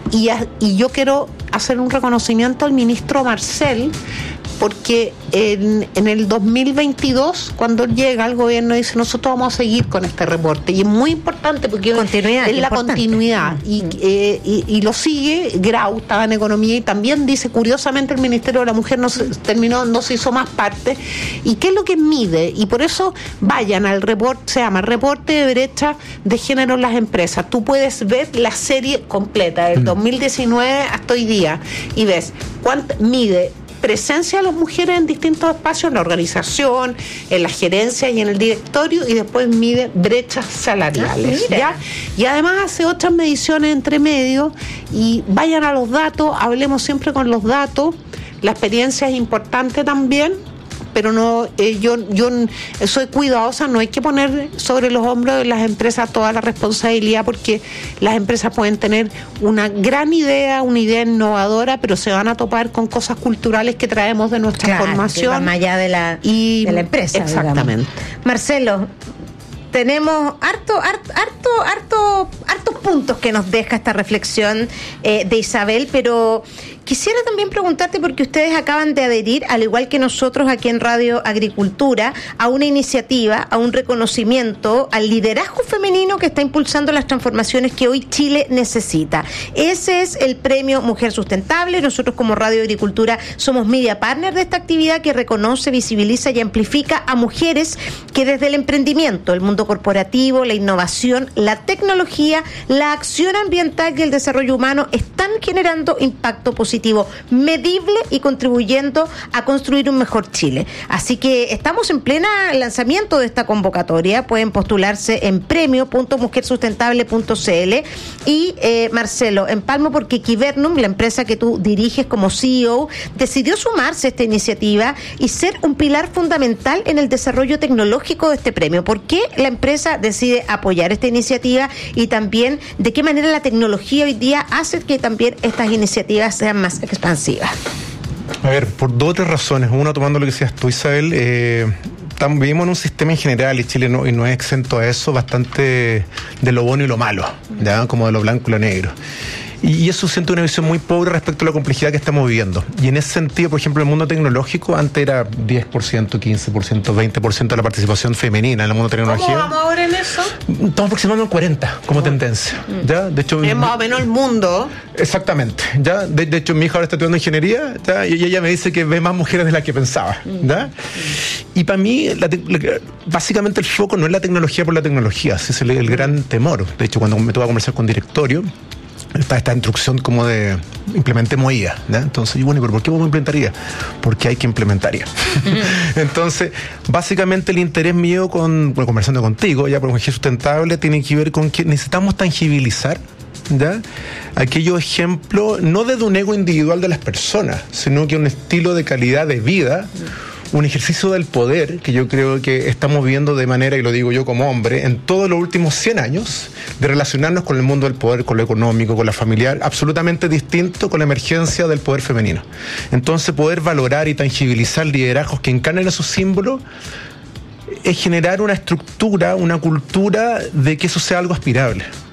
Y yo quiero hacer un reconocimiento al ministro Marcel, porque en el 2022, cuando él llega al gobierno, dice, nosotros vamos a seguir con este reporte, y es muy importante porque es la continuidad, y lo sigue. Grau estaba en economía y también dice, curiosamente, el Ministerio de la Mujer no se hizo más parte. ¿Y qué es lo que mide? Y por eso vayan al reporte, se llama Reporte de Brecha de Género en las Empresas. Tú puedes ver la serie completa del 2019 hasta hoy día y ves cuánto mide presencia de las mujeres en distintos espacios, en la organización, en la gerencia y en el directorio, y después mide brechas salariales, ¿ya? Y además hace otras mediciones entre medio, y vayan a los datos, hablemos siempre con los datos. La experiencia es importante también, pero no, yo soy cuidadosa, no hay que poner sobre los hombros de las empresas toda la responsabilidad, porque las empresas pueden tener una gran idea, una idea innovadora, pero se van a topar con cosas culturales que traemos de nuestra formación. Más allá de la empresa. Exactamente. Digamos. Marcelo, tenemos hartos puntos que nos deja esta reflexión de Isabel, pero quisiera también preguntarte, porque ustedes acaban de adherir, al igual que nosotros aquí en Radio Agricultura, a una iniciativa, a un reconocimiento al liderazgo femenino que está impulsando las transformaciones que hoy Chile necesita. Ese es el premio Mujer Sustentable. Nosotros como Radio Agricultura somos media partner de esta actividad que reconoce, visibiliza y amplifica a mujeres que desde el emprendimiento, el mundo corporativo, la innovación, la tecnología, la acción ambiental y el desarrollo humano están generando impacto positivo, medible y contribuyendo a construir un mejor Chile. Así que estamos en plena lanzamiento de esta convocatoria. Pueden postularse en premio.mujersustentable.cl. Y Marcelo, empalmo porque Quibernum, la empresa que tú diriges como CEO, decidió sumarse a esta iniciativa y ser un pilar fundamental en el desarrollo tecnológico de este premio. ¿Por qué la empresa decide apoyar esta iniciativa, y también de qué manera la tecnología hoy día hace que también estas iniciativas sean más expansivas? A ver, por 2 o 3 razones. Uno, tomando lo que decías tú, Isabel, vivimos en un sistema en general, y Chile no es exento a eso, bastante de lo bueno y lo malo, ¿ya? Como de lo blanco y lo negro. Y eso siento una visión muy pobre respecto a la complejidad que estamos viviendo. Y en ese sentido, por ejemplo, el mundo tecnológico antes era 10%, 15%, 20% de la participación femenina en el mundo tecnológico. ¿Cómo vamos ahora en eso? Estamos aproximando al 40% como tendencia. ¿Ya? De hecho, es más o menos el mundo. Exactamente. ¿Ya? De hecho, mi hija ahora está estudiando ingeniería, ¿ya? Y ella me dice que ve más mujeres de las que pensaba. ¿Ya? Y para mí, básicamente el foco no es la tecnología por la tecnología, ese es el gran temor. De hecho, cuando me toca conversar con directorio, está esta instrucción como de implementemos IA, ¿ya? Entonces, bueno, ¿pero por qué vamos a implementar IA? Porque hay que implementar IA. Entonces, básicamente el interés mío conversando contigo, ya por Mujer Sustentable, tiene que ver con que necesitamos tangibilizar, ¿ya? Aquellos ejemplos, no desde un ego individual de las personas, sino que un estilo de calidad de vida, un ejercicio del poder que yo creo que estamos viendo de manera, y lo digo yo como hombre, en todos los últimos 100 años, de relacionarnos con el mundo del poder, con lo económico, con la familiar, absolutamente distinto con la emergencia del poder femenino. Entonces, poder valorar y tangibilizar liderazgos que encarnen esos símbolos es generar una estructura, una cultura de que eso sea algo aspirable.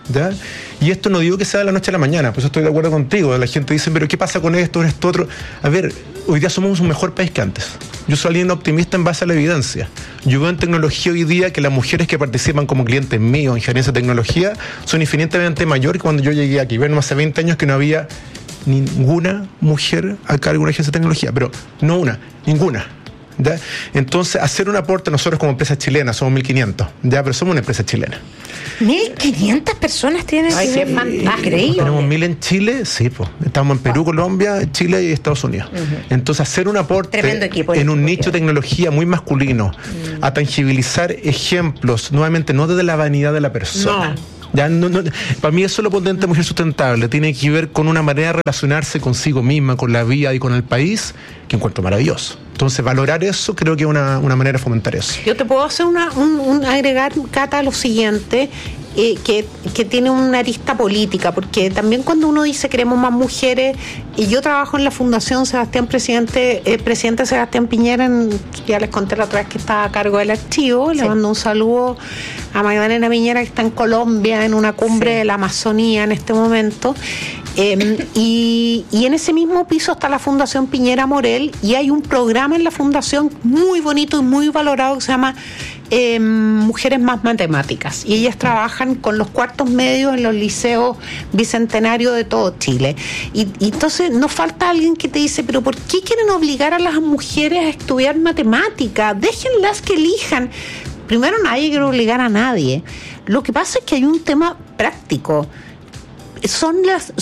¿ya? Y esto no digo que sea de la noche a la mañana, pues estoy de acuerdo contigo. La gente dice, pero ¿qué pasa con esto, otro? A ver, hoy día somos un mejor país que antes. Yo soy alguien optimista en base a la evidencia. Yo veo en tecnología hoy día que las mujeres que participan como clientes míos en gerencia de tecnología son infinitamente mayores que cuando yo llegué aquí. Bueno, hace 20 años que no había ninguna mujer a cargo de una agencia de tecnología, pero no una, ninguna. ¿Ya? Entonces, hacer un aporte, nosotros como empresa chilena somos 1.500, ya, pero somos una empresa chilena. 1.500 personas tienen. Ay, qué fantástico. Increíble. Tenemos 1.000 en Chile, sí, pues. Estamos en Perú, Colombia, Chile y Estados Unidos. Entonces, hacer un aporte en un nicho de tecnología muy masculino, a tangibilizar ejemplos, nuevamente, no desde la vanidad de la persona. Ya no, para mí eso es lo potente de Mujer Sustentable. Tiene que ver con una manera de relacionarse consigo misma, con la vida y con el país, que encuentro maravilloso. Entonces, valorar eso creo que es una manera de fomentar eso. Yo te puedo hacer un agregar, Cata, a lo siguiente, que tiene una arista política, porque también cuando uno dice queremos más mujeres, y yo trabajo en la Fundación presidente Sebastián Piñera, ya les conté la otra vez que estaba a cargo del archivo, le mando un saludo a Magdalena Piñera, que está en Colombia en una cumbre de la Amazonía en este momento. Y en ese mismo piso está la Fundación Piñera Morel, y hay un programa en la Fundación muy bonito y muy valorado que se llama Mujeres Más Matemáticas, y ellas trabajan con los cuartos medios en los liceos bicentenarios de todo Chile. Y entonces nos falta alguien que te dice, pero ¿por qué quieren obligar a las mujeres a estudiar matemáticas? Déjenlas que elijan. Primero, nadie quiere obligar a nadie. Lo que pasa es que hay un tema práctico. Son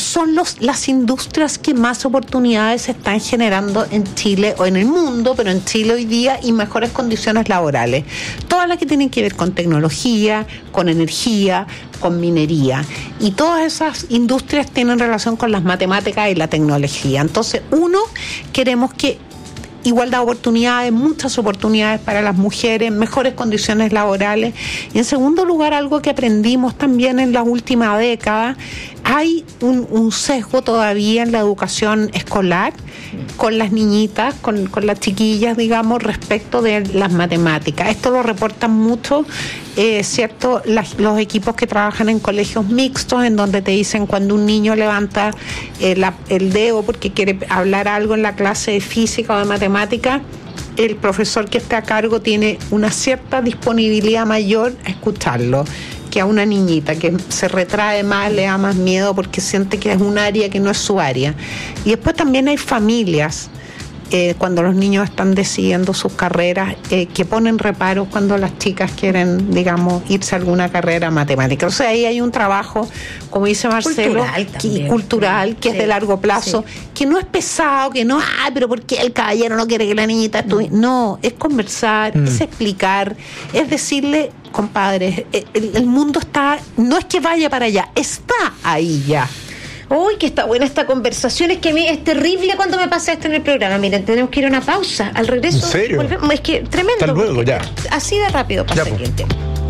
las industrias que más oportunidades están generando en Chile o en el mundo, pero en Chile hoy día, y mejores condiciones laborales. Todas las que tienen que ver con tecnología, con energía, con minería. Y todas esas industrias tienen relación con las matemáticas y la tecnología. Entonces, queremos que igualdad de oportunidades, muchas oportunidades para las mujeres, mejores condiciones laborales. Y en segundo lugar, algo que aprendimos también en la última década, hay un sesgo todavía en la educación escolar con las niñitas, con las chiquillas, digamos, respecto de las matemáticas. Esto lo reportan mucho, ¿cierto? Los equipos que trabajan en colegios mixtos, en donde te dicen cuando un niño levanta el dedo porque quiere hablar algo en la clase de física o de matemática, el profesor que está a cargo tiene una cierta disponibilidad mayor a escucharlo que a una niñita que se retrae más, le da más miedo porque siente que es un área que no es su área. Y después también hay familias, cuando los niños están decidiendo sus carreras, que ponen reparos cuando las chicas quieren, digamos, irse a alguna carrera matemática. O sea, ahí hay un trabajo, como dice Marcelo, cultural, que es de largo plazo, que no es pesado, que no, pero ¿por qué el caballero no quiere que la niñita estudie? No, es conversar, es explicar, es decirle, compadres, el mundo está, no es que vaya para allá, está ahí ya. Uy, que está buena esta conversación. Es que a mí es terrible cuando me pasa esto en el programa. Miren, tenemos que ir a una pausa. Al regreso, ¿en serio? Volvemos. Es que tremendo. Hasta luego, ya. Así de rápido pasa aquí el tema.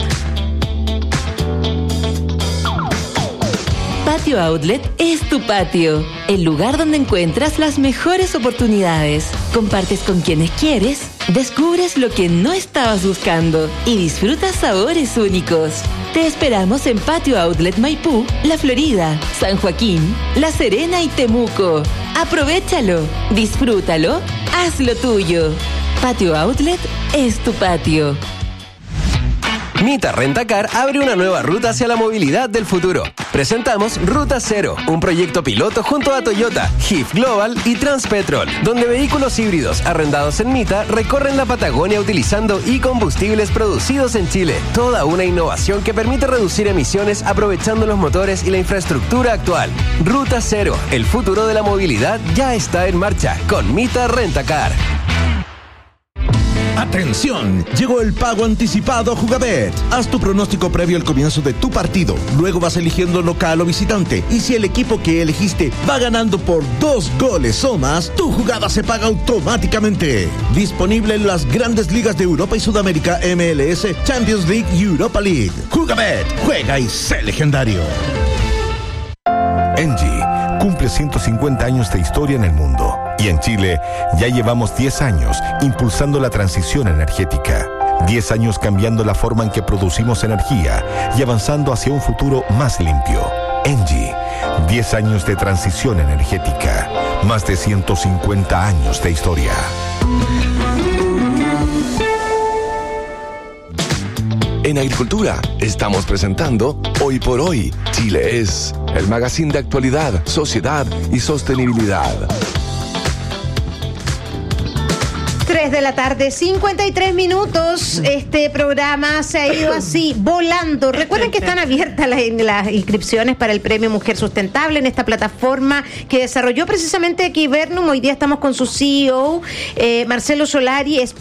Patio Outlet es tu patio, el lugar donde encuentras las mejores oportunidades. Compartes con quienes quieres, descubres lo que no estabas buscando y disfrutas sabores únicos. Te esperamos en Patio Outlet Maipú, La Florida, San Joaquín, La Serena y Temuco. Aprovéchalo, disfrútalo, hazlo tuyo. Patio Outlet es tu patio. Mita Rentacar abre una nueva ruta hacia la movilidad del futuro. Presentamos Ruta Cero, un proyecto piloto junto a Toyota, HIF Global y Transpetrol, donde vehículos híbridos arrendados en Mita recorren la Patagonia utilizando e-combustibles producidos en Chile. Toda una innovación que permite reducir emisiones aprovechando los motores y la infraestructura actual. Ruta Cero, el futuro de la movilidad ya está en marcha con Mita Rentacar. ¡Atención! Llegó el pago anticipado a Jugabet. Haz tu pronóstico previo al comienzo de tu partido. Luego vas eligiendo local o visitante. Y si el equipo que elegiste va ganando por 2 goles o más, tu jugada se paga automáticamente. Disponible en las grandes ligas de Europa y Sudamérica, MLS, Champions League y Europa League. Jugabet. Juega y sé legendario. Engie cumple 150 años de historia en el mundo. Y en Chile ya llevamos 10 años impulsando la transición energética. 10 años cambiando la forma en que producimos energía y avanzando hacia un futuro más limpio. ENGIE, 10 años de transición energética, más de 150 años de historia. En Agricultura estamos presentando Hoy por Hoy, Chile es, el magazine de actualidad, sociedad y sostenibilidad. 3 de la tarde, 53 minutos. Este programa se ha ido así, volando. Recuerden que están abiertas las inscripciones para el Premio Mujer Sustentable en esta plataforma que desarrolló precisamente Equivernum. Hoy día estamos con su CEO, Marcelo Solari. Es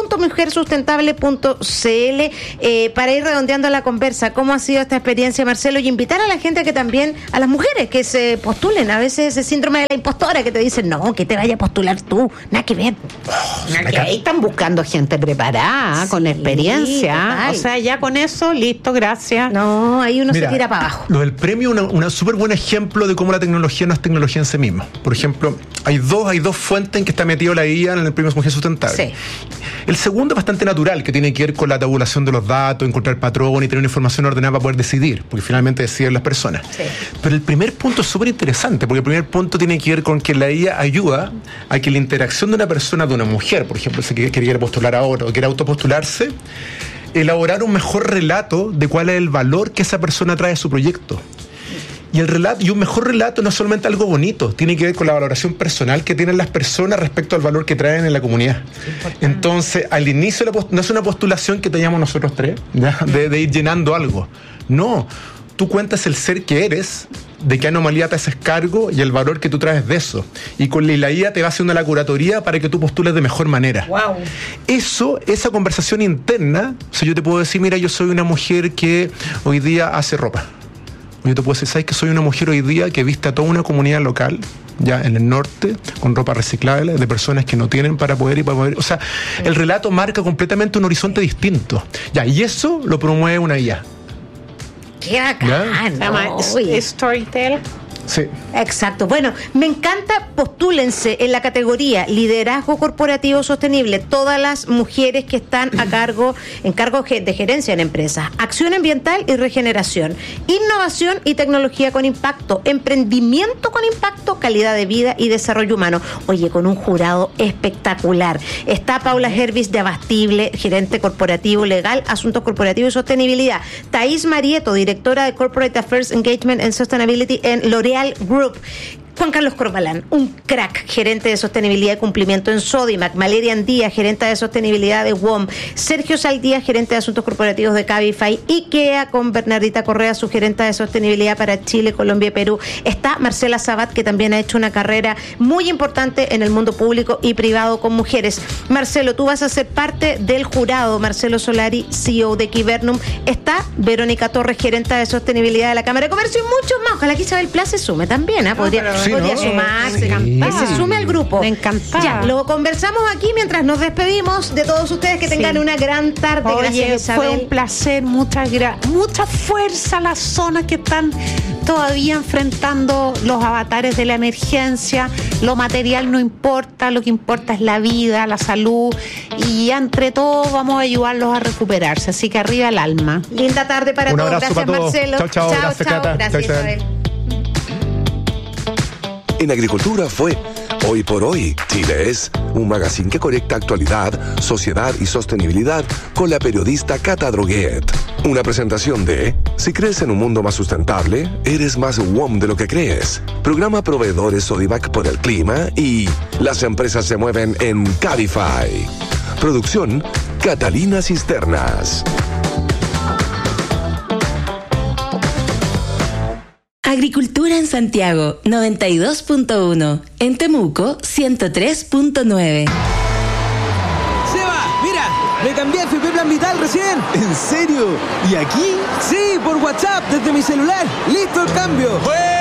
premio.mujersustentable.cl. Para ir redondeando la conversa, ¿cómo ha sido esta experiencia, Marcelo? Y invitar a la gente que también, a las mujeres que se postulen. A veces ese síndrome de la impostora que te dicen, no, que te vaya a postular tú. Nada que ver. Ahí están buscando gente preparada, sí, con experiencia. Total. O sea, ya con eso, listo, gracias. No, ahí uno se tira para abajo. Lo del premio es un súper buen ejemplo de cómo la tecnología no es tecnología en sí misma. Por ejemplo, hay dos fuentes en que está metido la IA en el premio Mujer Sustentable. Sí. El segundo es bastante natural, que tiene que ver con la tabulación de los datos, encontrar patrón y tener una información ordenada para poder decidir, porque finalmente deciden las personas. Sí. Pero el primer punto es súper interesante, porque el primer punto tiene que ver con que la IA ayuda a que la interacción de una persona, de una mujer, por ejemplo, si quiere postular ahora o quiere autopostularse, elaborar un mejor relato de cuál es el valor que esa persona trae a su proyecto. Y el relato, y un mejor relato no es solamente algo bonito, tiene que ver con la valoración personal que tienen las personas respecto al valor que traen en la comunidad. Entonces, al inicio no es una postulación que teníamos nosotros tres, de ir llenando algo. No, tú cuentas el ser que eres, de qué anomalía te haces cargo y el valor que tú traes de eso. Y con la IA te va haciendo la curatoría para que tú postules de mejor manera. Wow. Esa conversación interna, o sea, yo te puedo decir, mira, yo soy una mujer que hoy día hace ropa. Yo te puedo decir, ¿sabes que soy una mujer hoy día que viste a toda una comunidad local, ya en el norte, con ropa reciclable, de personas que no tienen para poder ir para poder? O sea, el relato marca completamente un horizonte distinto. Ya, y eso lo promueve una IA. ¡Qué bacán! Se llama Storytel. Sí. Exacto. Bueno, me encanta, postúlense en la categoría Liderazgo Corporativo Sostenible, todas las mujeres que están en cargo de gerencia en empresas, acción ambiental y regeneración, innovación y tecnología con impacto, emprendimiento con impacto, calidad de vida y desarrollo humano. Oye, con un jurado espectacular. Está Paula Hervis de Abastible, gerente corporativo legal, asuntos corporativos y sostenibilidad. Thais Marieto, directora de Corporate Affairs Engagement and Sustainability en L'Oréal Group. Juan Carlos Corbalán, un crack, gerente de sostenibilidad y cumplimiento en Sodimac. Valerian Díaz, gerente de sostenibilidad de WOM. Sergio Saldías, gerente de asuntos corporativos de Cabify. IKEA, con Bernardita Correa, su gerente de sostenibilidad para Chile, Colombia y Perú. Está Marcela Sabat, que también ha hecho una carrera muy importante en el mundo público y privado con mujeres. Marcelo, tú vas a ser parte del jurado. Marcelo Solari, CEO de Equivernum. Está Verónica Torres, gerente de sostenibilidad de la Cámara de Comercio y muchos más. Ojalá que Isabel Pla se sume también, ¿eh? Podría sumarse, que se sume al grupo. Me encanta. Ya, lo conversamos aquí mientras nos despedimos de todos ustedes. Que tengan una gran tarde. Oye, gracias, Isabel. Fue un placer, mucha fuerza a las zonas que están todavía enfrentando los avatares de la emergencia. Lo material no importa, lo que importa es la vida, la salud, y entre todos vamos a ayudarlos a recuperarse. Así que arriba el alma. Linda tarde para todos. Gracias, para todos. Marcelo. Chao. Gracias, Isabel. En Agricultura fue Hoy por Hoy, Chile es, un magazine que conecta actualidad, sociedad y sostenibilidad con la periodista Cata Droguet. Una presentación de Si crees en un mundo más sustentable, eres más WOM de lo que crees. Programa Proveedores Sodimac por el clima y Las empresas se mueven en Cabify. Producción Catalina Cisternas. Agricultura en Santiago, 92.1. En Temuco, 103.9. ¡Seba! ¡Mira! Me cambié a FP Plan Vital recién. ¿En serio? ¿Y aquí? Sí, por WhatsApp, desde mi celular. ¡Listo el cambio! ¡Buena!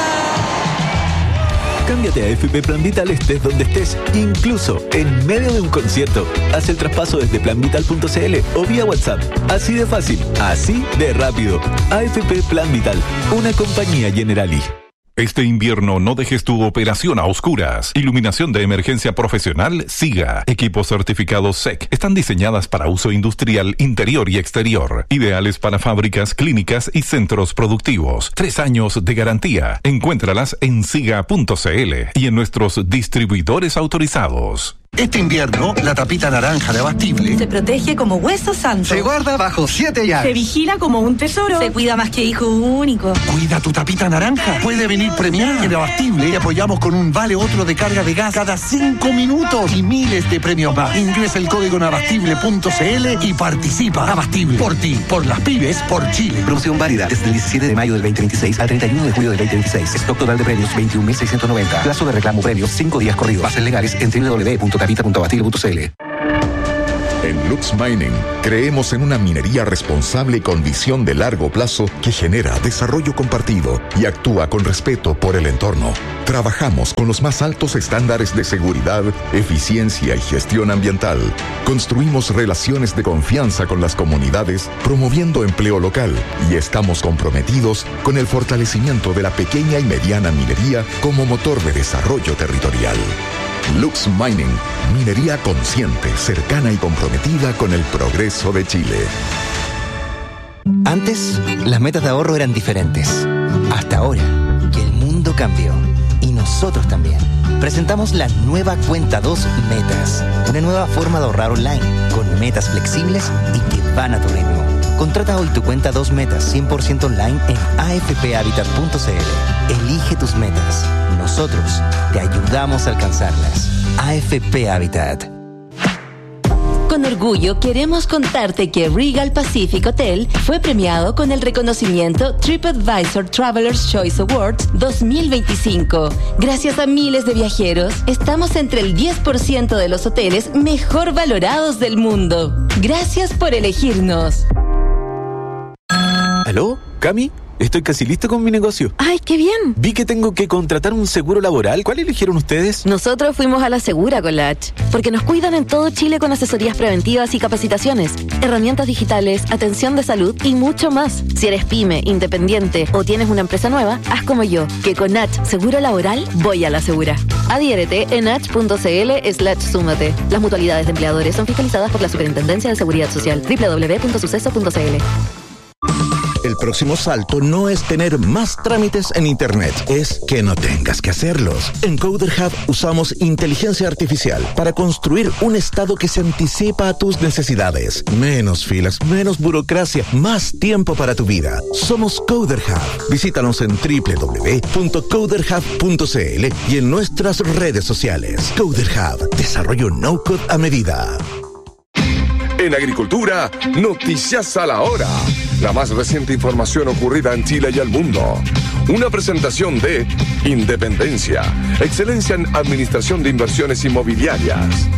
Cámbiate a FP Plan Vital estés donde estés, incluso en medio de un concierto. Haz el traspaso desde planvital.cl o vía WhatsApp. Así de fácil, así de rápido. AFP Plan Vital, una compañía Generali. Este invierno no dejes tu operación a oscuras. Iluminación de emergencia profesional SIGA. Equipos certificados SEC. Están diseñadas para uso industrial interior y exterior. Ideales para fábricas, clínicas y centros productivos. 3 años de garantía. Encuéntralas en siga.cl y en nuestros distribuidores autorizados. Este invierno, la tapita naranja de Abastible se protege como hueso santo. Se guarda bajo 7 llaves. Se vigila como un tesoro. Se cuida más que hijo único. Cuida tu tapita naranja. Puede venir premiada. En Abastible te apoyamos con un vale otro de carga de gas cada 5 minutos y miles de premios más. Ingresa el código en abastible.cl y participa. Abastible. Por ti, por las pymes, por Chile. Promoción válida desde el 17 de mayo del 2026 al 31 de julio del 2026. Stock total de premios 21.690. Plazo de reclamo premios 5 días corridos. Bases legales en www.tapita.abastible.cl. En Lux Mining creemos en una minería responsable y con visión de largo plazo que genera desarrollo compartido y actúa con respeto por el entorno. Trabajamos con los más altos estándares de seguridad, eficiencia y gestión ambiental. Construimos relaciones de confianza con las comunidades, promoviendo empleo local, y estamos comprometidos con el fortalecimiento de la pequeña y mediana minería como motor de desarrollo territorial. Lux Mining, minería consciente, cercana y comprometida con el progreso de Chile. Antes, las metas de ahorro eran diferentes. Hasta ahora, que el mundo cambió. Y nosotros también. Presentamos la nueva Cuenta 2 Metas. Una nueva forma de ahorrar online, con metas flexibles y que van a tu ritmo. Contrata hoy tu Cuenta 2 Metas 100% online en afphabitat.cl. Elige tus metas. Nosotros te ayudamos a alcanzarlas. AFP Habitat. Con orgullo queremos contarte que Regal Pacific Hotel fue premiado con el reconocimiento TripAdvisor Traveler's Choice Awards 2025. Gracias a miles de viajeros, estamos entre el 10% de los hoteles mejor valorados del mundo. Gracias por elegirnos. ¿Aló? ¿Cami? Estoy casi listo con mi negocio. ¡Ay, qué bien! Vi que tengo que contratar un seguro laboral. ¿Cuál eligieron ustedes? Nosotros fuimos a la Segura con la H, porque nos cuidan en todo Chile con asesorías preventivas y capacitaciones, herramientas digitales, atención de salud y mucho más. Si eres pyme, independiente o tienes una empresa nueva, haz como yo, que con H Seguro Laboral voy a la Segura. Adhiérete en h.cl/súmate. Las mutualidades de empleadores son fiscalizadas por la Superintendencia de Seguridad Social. www.suceso.cl. El próximo salto no es tener más trámites en Internet, es que no tengas que hacerlos. En Coder Hub usamos inteligencia artificial para construir un estado que se anticipa a tus necesidades. Menos filas, menos burocracia, más tiempo para tu vida. Somos Coder Hub. Visítanos en www.coderhub.cl y en nuestras redes sociales. Coder Hub, desarrollo no-code a medida. En agricultura, noticias a la hora. La más reciente información ocurrida en Chile y el mundo. Una presentación de Independencia, excelencia en administración de inversiones inmobiliarias.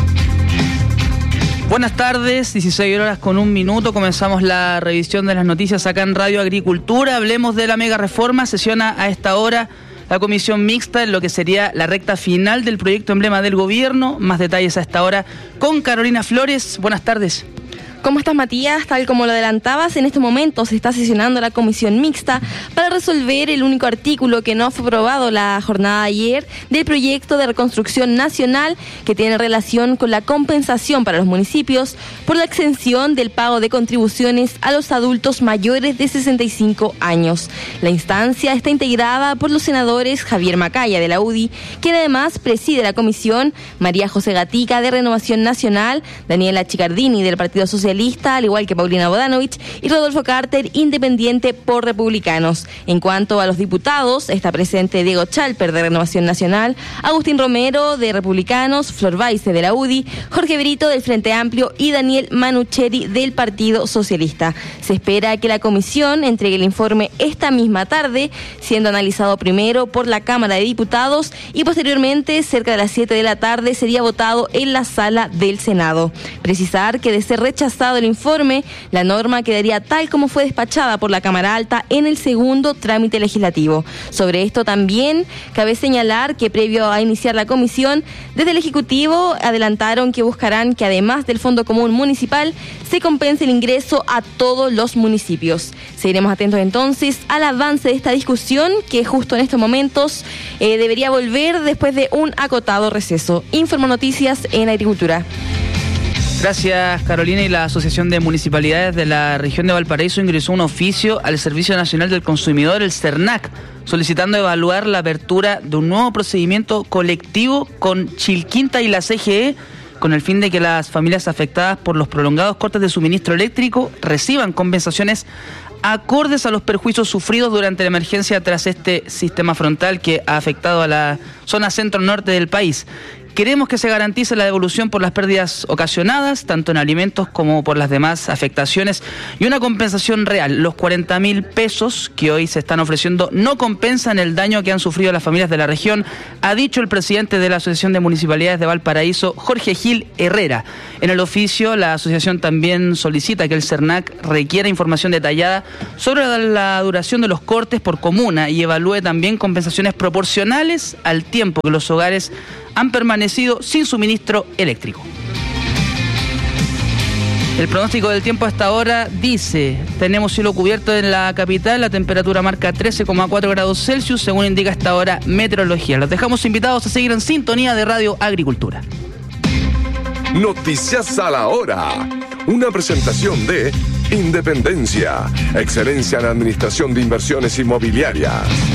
Buenas tardes, 16 horas con 1 minuto. Comenzamos la revisión de las noticias acá en Radio Agricultura. Hablemos de la mega reforma. Sesiona a esta hora la comisión mixta en lo que sería la recta final del proyecto emblema del gobierno. Más detalles a esta hora con Carolina Flores. Buenas tardes. ¿Cómo estás, Matías? Tal como lo adelantabas, en este momento se está sesionando la comisión mixta para resolver el único artículo que no fue aprobado la jornada de ayer del proyecto de reconstrucción nacional que tiene relación con la compensación para los municipios por la exención del pago de contribuciones a los adultos mayores de 65 años. La instancia está integrada por los senadores Javier Macaya de la UDI, quien además preside la comisión, María José Gatica de Renovación Nacional, Daniela Chicardini del Partido Socialista, al igual que Paulina Bodanovich, y Rodolfo Carter, independiente por Republicanos. En cuanto a los diputados, está presente Diego Chalper de Renovación Nacional, Agustín Romero de Republicanos, Flor Baice de la UDI, Jorge Brito del Frente Amplio y Daniel Manucheri del Partido Socialista. Se espera que la comisión entregue el informe esta misma tarde, siendo analizado primero por la Cámara de Diputados y posteriormente, cerca de las 7 de la tarde, sería votado en la sala del Senado. Precisar que de ser rechazado rechazado el informe, la norma quedaría tal como fue despachada por la Cámara Alta en el segundo trámite legislativo. Sobre esto también cabe señalar que previo a iniciar la comisión, desde el Ejecutivo adelantaron que buscarán que además del Fondo Común Municipal se compense el ingreso a todos los municipios. Seguiremos atentos entonces al avance de esta discusión que justo en estos momentos debería volver después de un acotado receso. Informo Noticias en Agricultura. Gracias, Carolina. Y la Asociación de Municipalidades de la región de Valparaíso ingresó un oficio al Servicio Nacional del Consumidor, el SERNAC, solicitando evaluar la apertura de un nuevo procedimiento colectivo con Chilquinta y la CGE, con el fin de que las familias afectadas por los prolongados cortes de suministro eléctrico reciban compensaciones acordes a los perjuicios sufridos durante la emergencia tras este sistema frontal que ha afectado a la zona centro-norte del país. Queremos que se garantice la devolución por las pérdidas ocasionadas, tanto en alimentos como por las demás afectaciones, y una compensación real. Los 40.000 pesos que hoy se están ofreciendo no compensan el daño que han sufrido las familias de la región, ha dicho el presidente de la Asociación de Municipalidades de Valparaíso, Jorge Gil Herrera. En el oficio, la asociación también solicita que el SERNAC requiera información detallada sobre la duración de los cortes por comuna y evalúe también compensaciones proporcionales al tiempo que los hogares han permanecido sin suministro eléctrico. El pronóstico del tiempo hasta ahora dice: tenemos cielo cubierto en la capital, la temperatura marca 13,4 grados Celsius, según indica hasta ahora meteorología. Los dejamos invitados a seguir en sintonía de Radio Agricultura. Noticias a la hora. Una presentación de Independencia, excelencia en administración de inversiones inmobiliarias.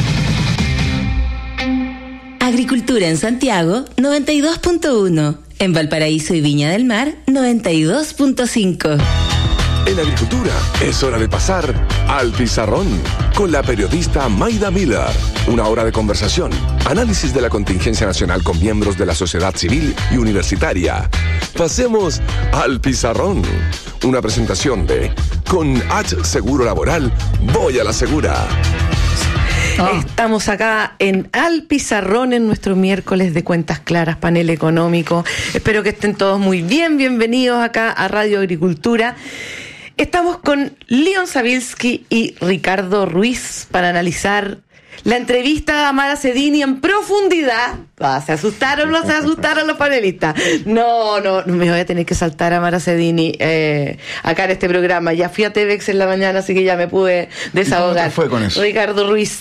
Agricultura en Santiago, 92.1. En Valparaíso y Viña del Mar, 92.5. En Agricultura es hora de pasar al pizarrón con la periodista Maida Miller. Una hora de conversación, análisis de la contingencia nacional con miembros de la sociedad civil y universitaria. Pasemos al pizarrón. Una presentación de Con H Seguro Laboral, voy a la segura. Estamos acá en Al Pizarrón en nuestro miércoles de Cuentas Claras, panel económico. Espero que estén todos muy bien. Bienvenidos acá a Radio Agricultura. Estamos con Leon Sabilski y Ricardo Ruiz para analizar la entrevista a Mara Cedini en profundidad. ¿Se asustaron o no se asustaron los panelistas? No, me voy a tener que saltar a Mara Cedini acá en este programa. Ya fui a TVX en la mañana, así que ya me pude desahogar. ¿Cómo te fue con eso? Ricardo Ruiz,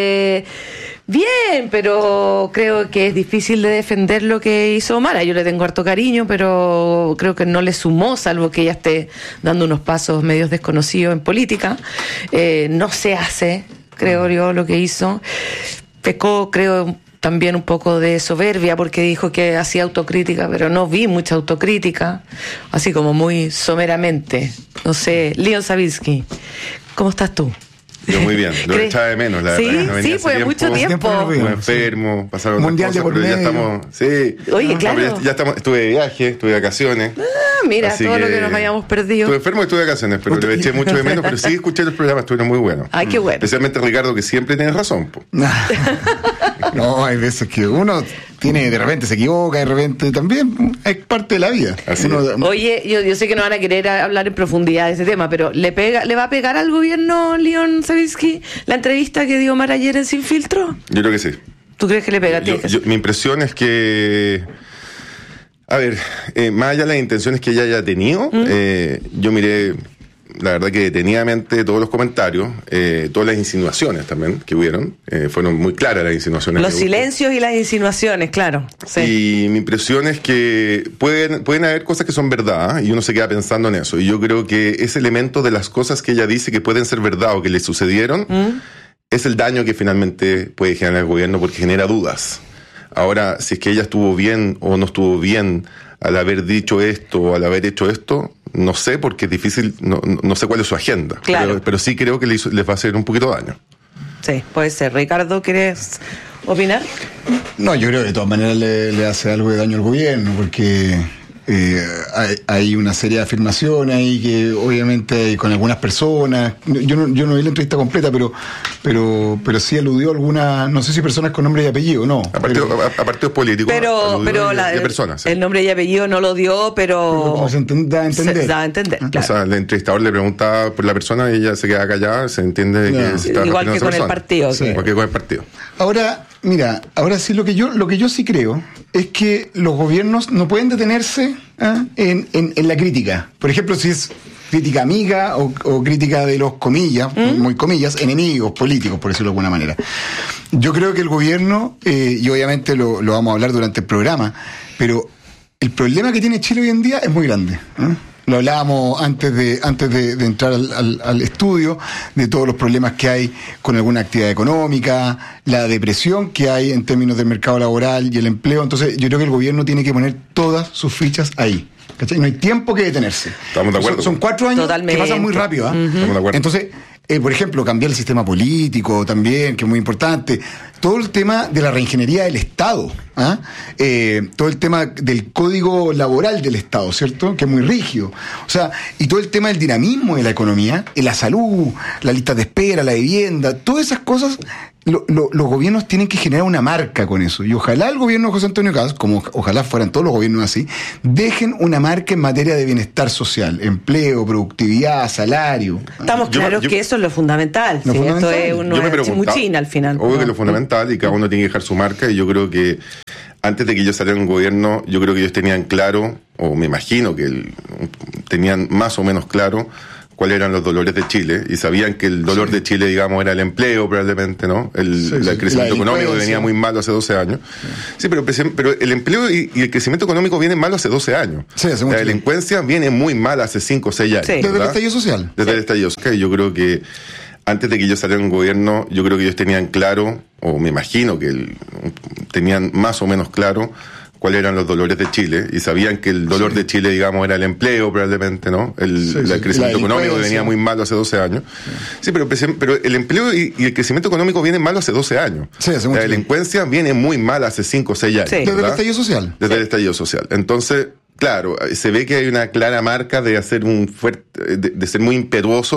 bien, pero creo que es difícil de defender lo que hizo Mara. Yo le tengo harto cariño, pero creo que no le sumó, salvo que ella esté dando unos pasos medios desconocidos en política. No se hace, creo yo, lo que hizo. Pecó, creo, también un poco de soberbia porque dijo que hacía autocrítica, pero no vi mucha autocrítica, así como muy someramente. No sé, Leon Sabilski, ¿cómo estás tú? Yo muy bien, lo echaba de menos, la verdad. No sí, pues mucho tiempo. Estuve enfermo, pasaron Mundial otras cosas, de por pero medio. ya estamos. Sí. Oye, claro. Ya estamos, estuve de viaje, estuve de vacaciones. Mira, así todo lo que nos habíamos perdido. Estuve enfermo y estuve de vacaciones, pero le eché mucho de menos, pero sí escuché los programas, estuvieron muy buenos. Ay, qué bueno. Especialmente Ricardo, que siempre tiene razón. No, hay veces que uno de repente se equivoca, de repente también es parte de la vida. Oye, yo sé que no van a querer hablar en profundidad de ese tema, pero ¿le va a pegar al gobierno Leon Sabilski la entrevista que dio Mara ayer en Sin Filtro? Yo creo que sí. ¿Tú crees que le pega? Mi impresión es que, a ver, más allá de las intenciones que ella haya tenido, yo miré, la verdad, que detenidamente todos los comentarios, todas las insinuaciones también que hubieron, fueron muy claras las insinuaciones. Los silencios y las insinuaciones, claro. Sí. Y mi impresión es que pueden haber cosas que son verdad, y uno se queda pensando en eso. Y yo creo que ese elemento de las cosas que ella dice que pueden ser verdad o que le sucedieron, es el daño que finalmente puede generar el gobierno, porque genera dudas. Ahora, si es que ella estuvo bien o no estuvo bien al haber dicho esto o al haber hecho esto, no sé, porque es difícil, no sé cuál es su agenda. Claro. Pero sí creo que les va a hacer un poquito de daño. Sí, puede ser. Ricardo, ¿quieres opinar? No, yo creo que de todas maneras le hace algo de daño al gobierno, porque hay una serie de afirmaciones ahí que obviamente con algunas personas, yo no vi la entrevista completa, pero sí aludió a algunas, no sé si personas con nombre y apellido, no. A partidos políticos. Pero de personas. Sí. El nombre y apellido no lo dio, pero como se da a entender. Se da a entender, claro. O sea, el entrevistador le pregunta por la persona y ella se queda callada, se entiende que se está igual que con el partido. Sí. Igual que con el partido. Ahora sí lo que yo sí creo es que los gobiernos no pueden detenerse en la crítica. Por ejemplo, si es crítica amiga o crítica de los comillas, muy comillas, enemigos políticos, por decirlo de alguna manera. Yo creo que el gobierno, y obviamente lo vamos a hablar durante el programa, pero el problema que tiene Chile hoy en día es muy grande. Lo hablábamos antes de entrar al estudio, de todos los problemas que hay con alguna actividad económica, la depresión que hay en términos del mercado laboral y el empleo. Entonces yo creo que el gobierno tiene que poner todas sus fichas ahí. ¿Cachai? No hay tiempo que detenerse. Estamos de acuerdo. Son 4 años Totalmente. que pasan muy rápido. Estamos de acuerdo. Entonces, por ejemplo, cambiar el sistema político también, que es muy importante. Todo el tema de la reingeniería del Estado. Todo el tema del código laboral del Estado, ¿cierto? Que es muy rígido. O sea, y todo el tema del dinamismo de la economía, la salud, la lista de espera, la vivienda, todas esas cosas. Los gobiernos tienen que generar una marca con eso. Y ojalá el gobierno de José Antonio Caz, como ojalá fueran todos los gobiernos así, dejen una marca en materia de bienestar social, empleo, productividad, salario. Estamos claros que eso es lo fundamental. ¿Sí? Esto es una chimuchina al final. Obvio que es lo fundamental y cada uno tiene que dejar su marca. Y yo creo que antes de que ellos salieran en gobierno, yo creo que ellos tenían claro, o me imagino que tenían más o menos claro cuáles eran los dolores de Chile, y sabían que el dolor de Chile, digamos, era el empleo probablemente, ¿no? El crecimiento económico que venía muy malo hace 12 años. Sí, pero el empleo y el crecimiento económico vienen mal hace 12 años. Sí, hace la delincuencia viene muy mal hace 5 o 6 años. Sí. Desde el estallido social. Desde el estallido social. Yo creo que antes de que ellos salieran en gobierno, yo creo que ellos tenían claro, o me imagino que tenían más o menos claro cuáles eran los dolores de Chile, y sabían que el dolor de Chile, digamos, era el empleo probablemente, ¿no? El crecimiento económico que venía muy malo hace 12 años. Sí, pero el empleo y el crecimiento económico vienen mal hace 12 años. Sí, la delincuencia viene muy mal hace 5 o 6 años. Sí. Desde el estallido social. Desde el estallido social. Entonces, claro, se ve que hay una clara marca de hacer de ser muy impetuoso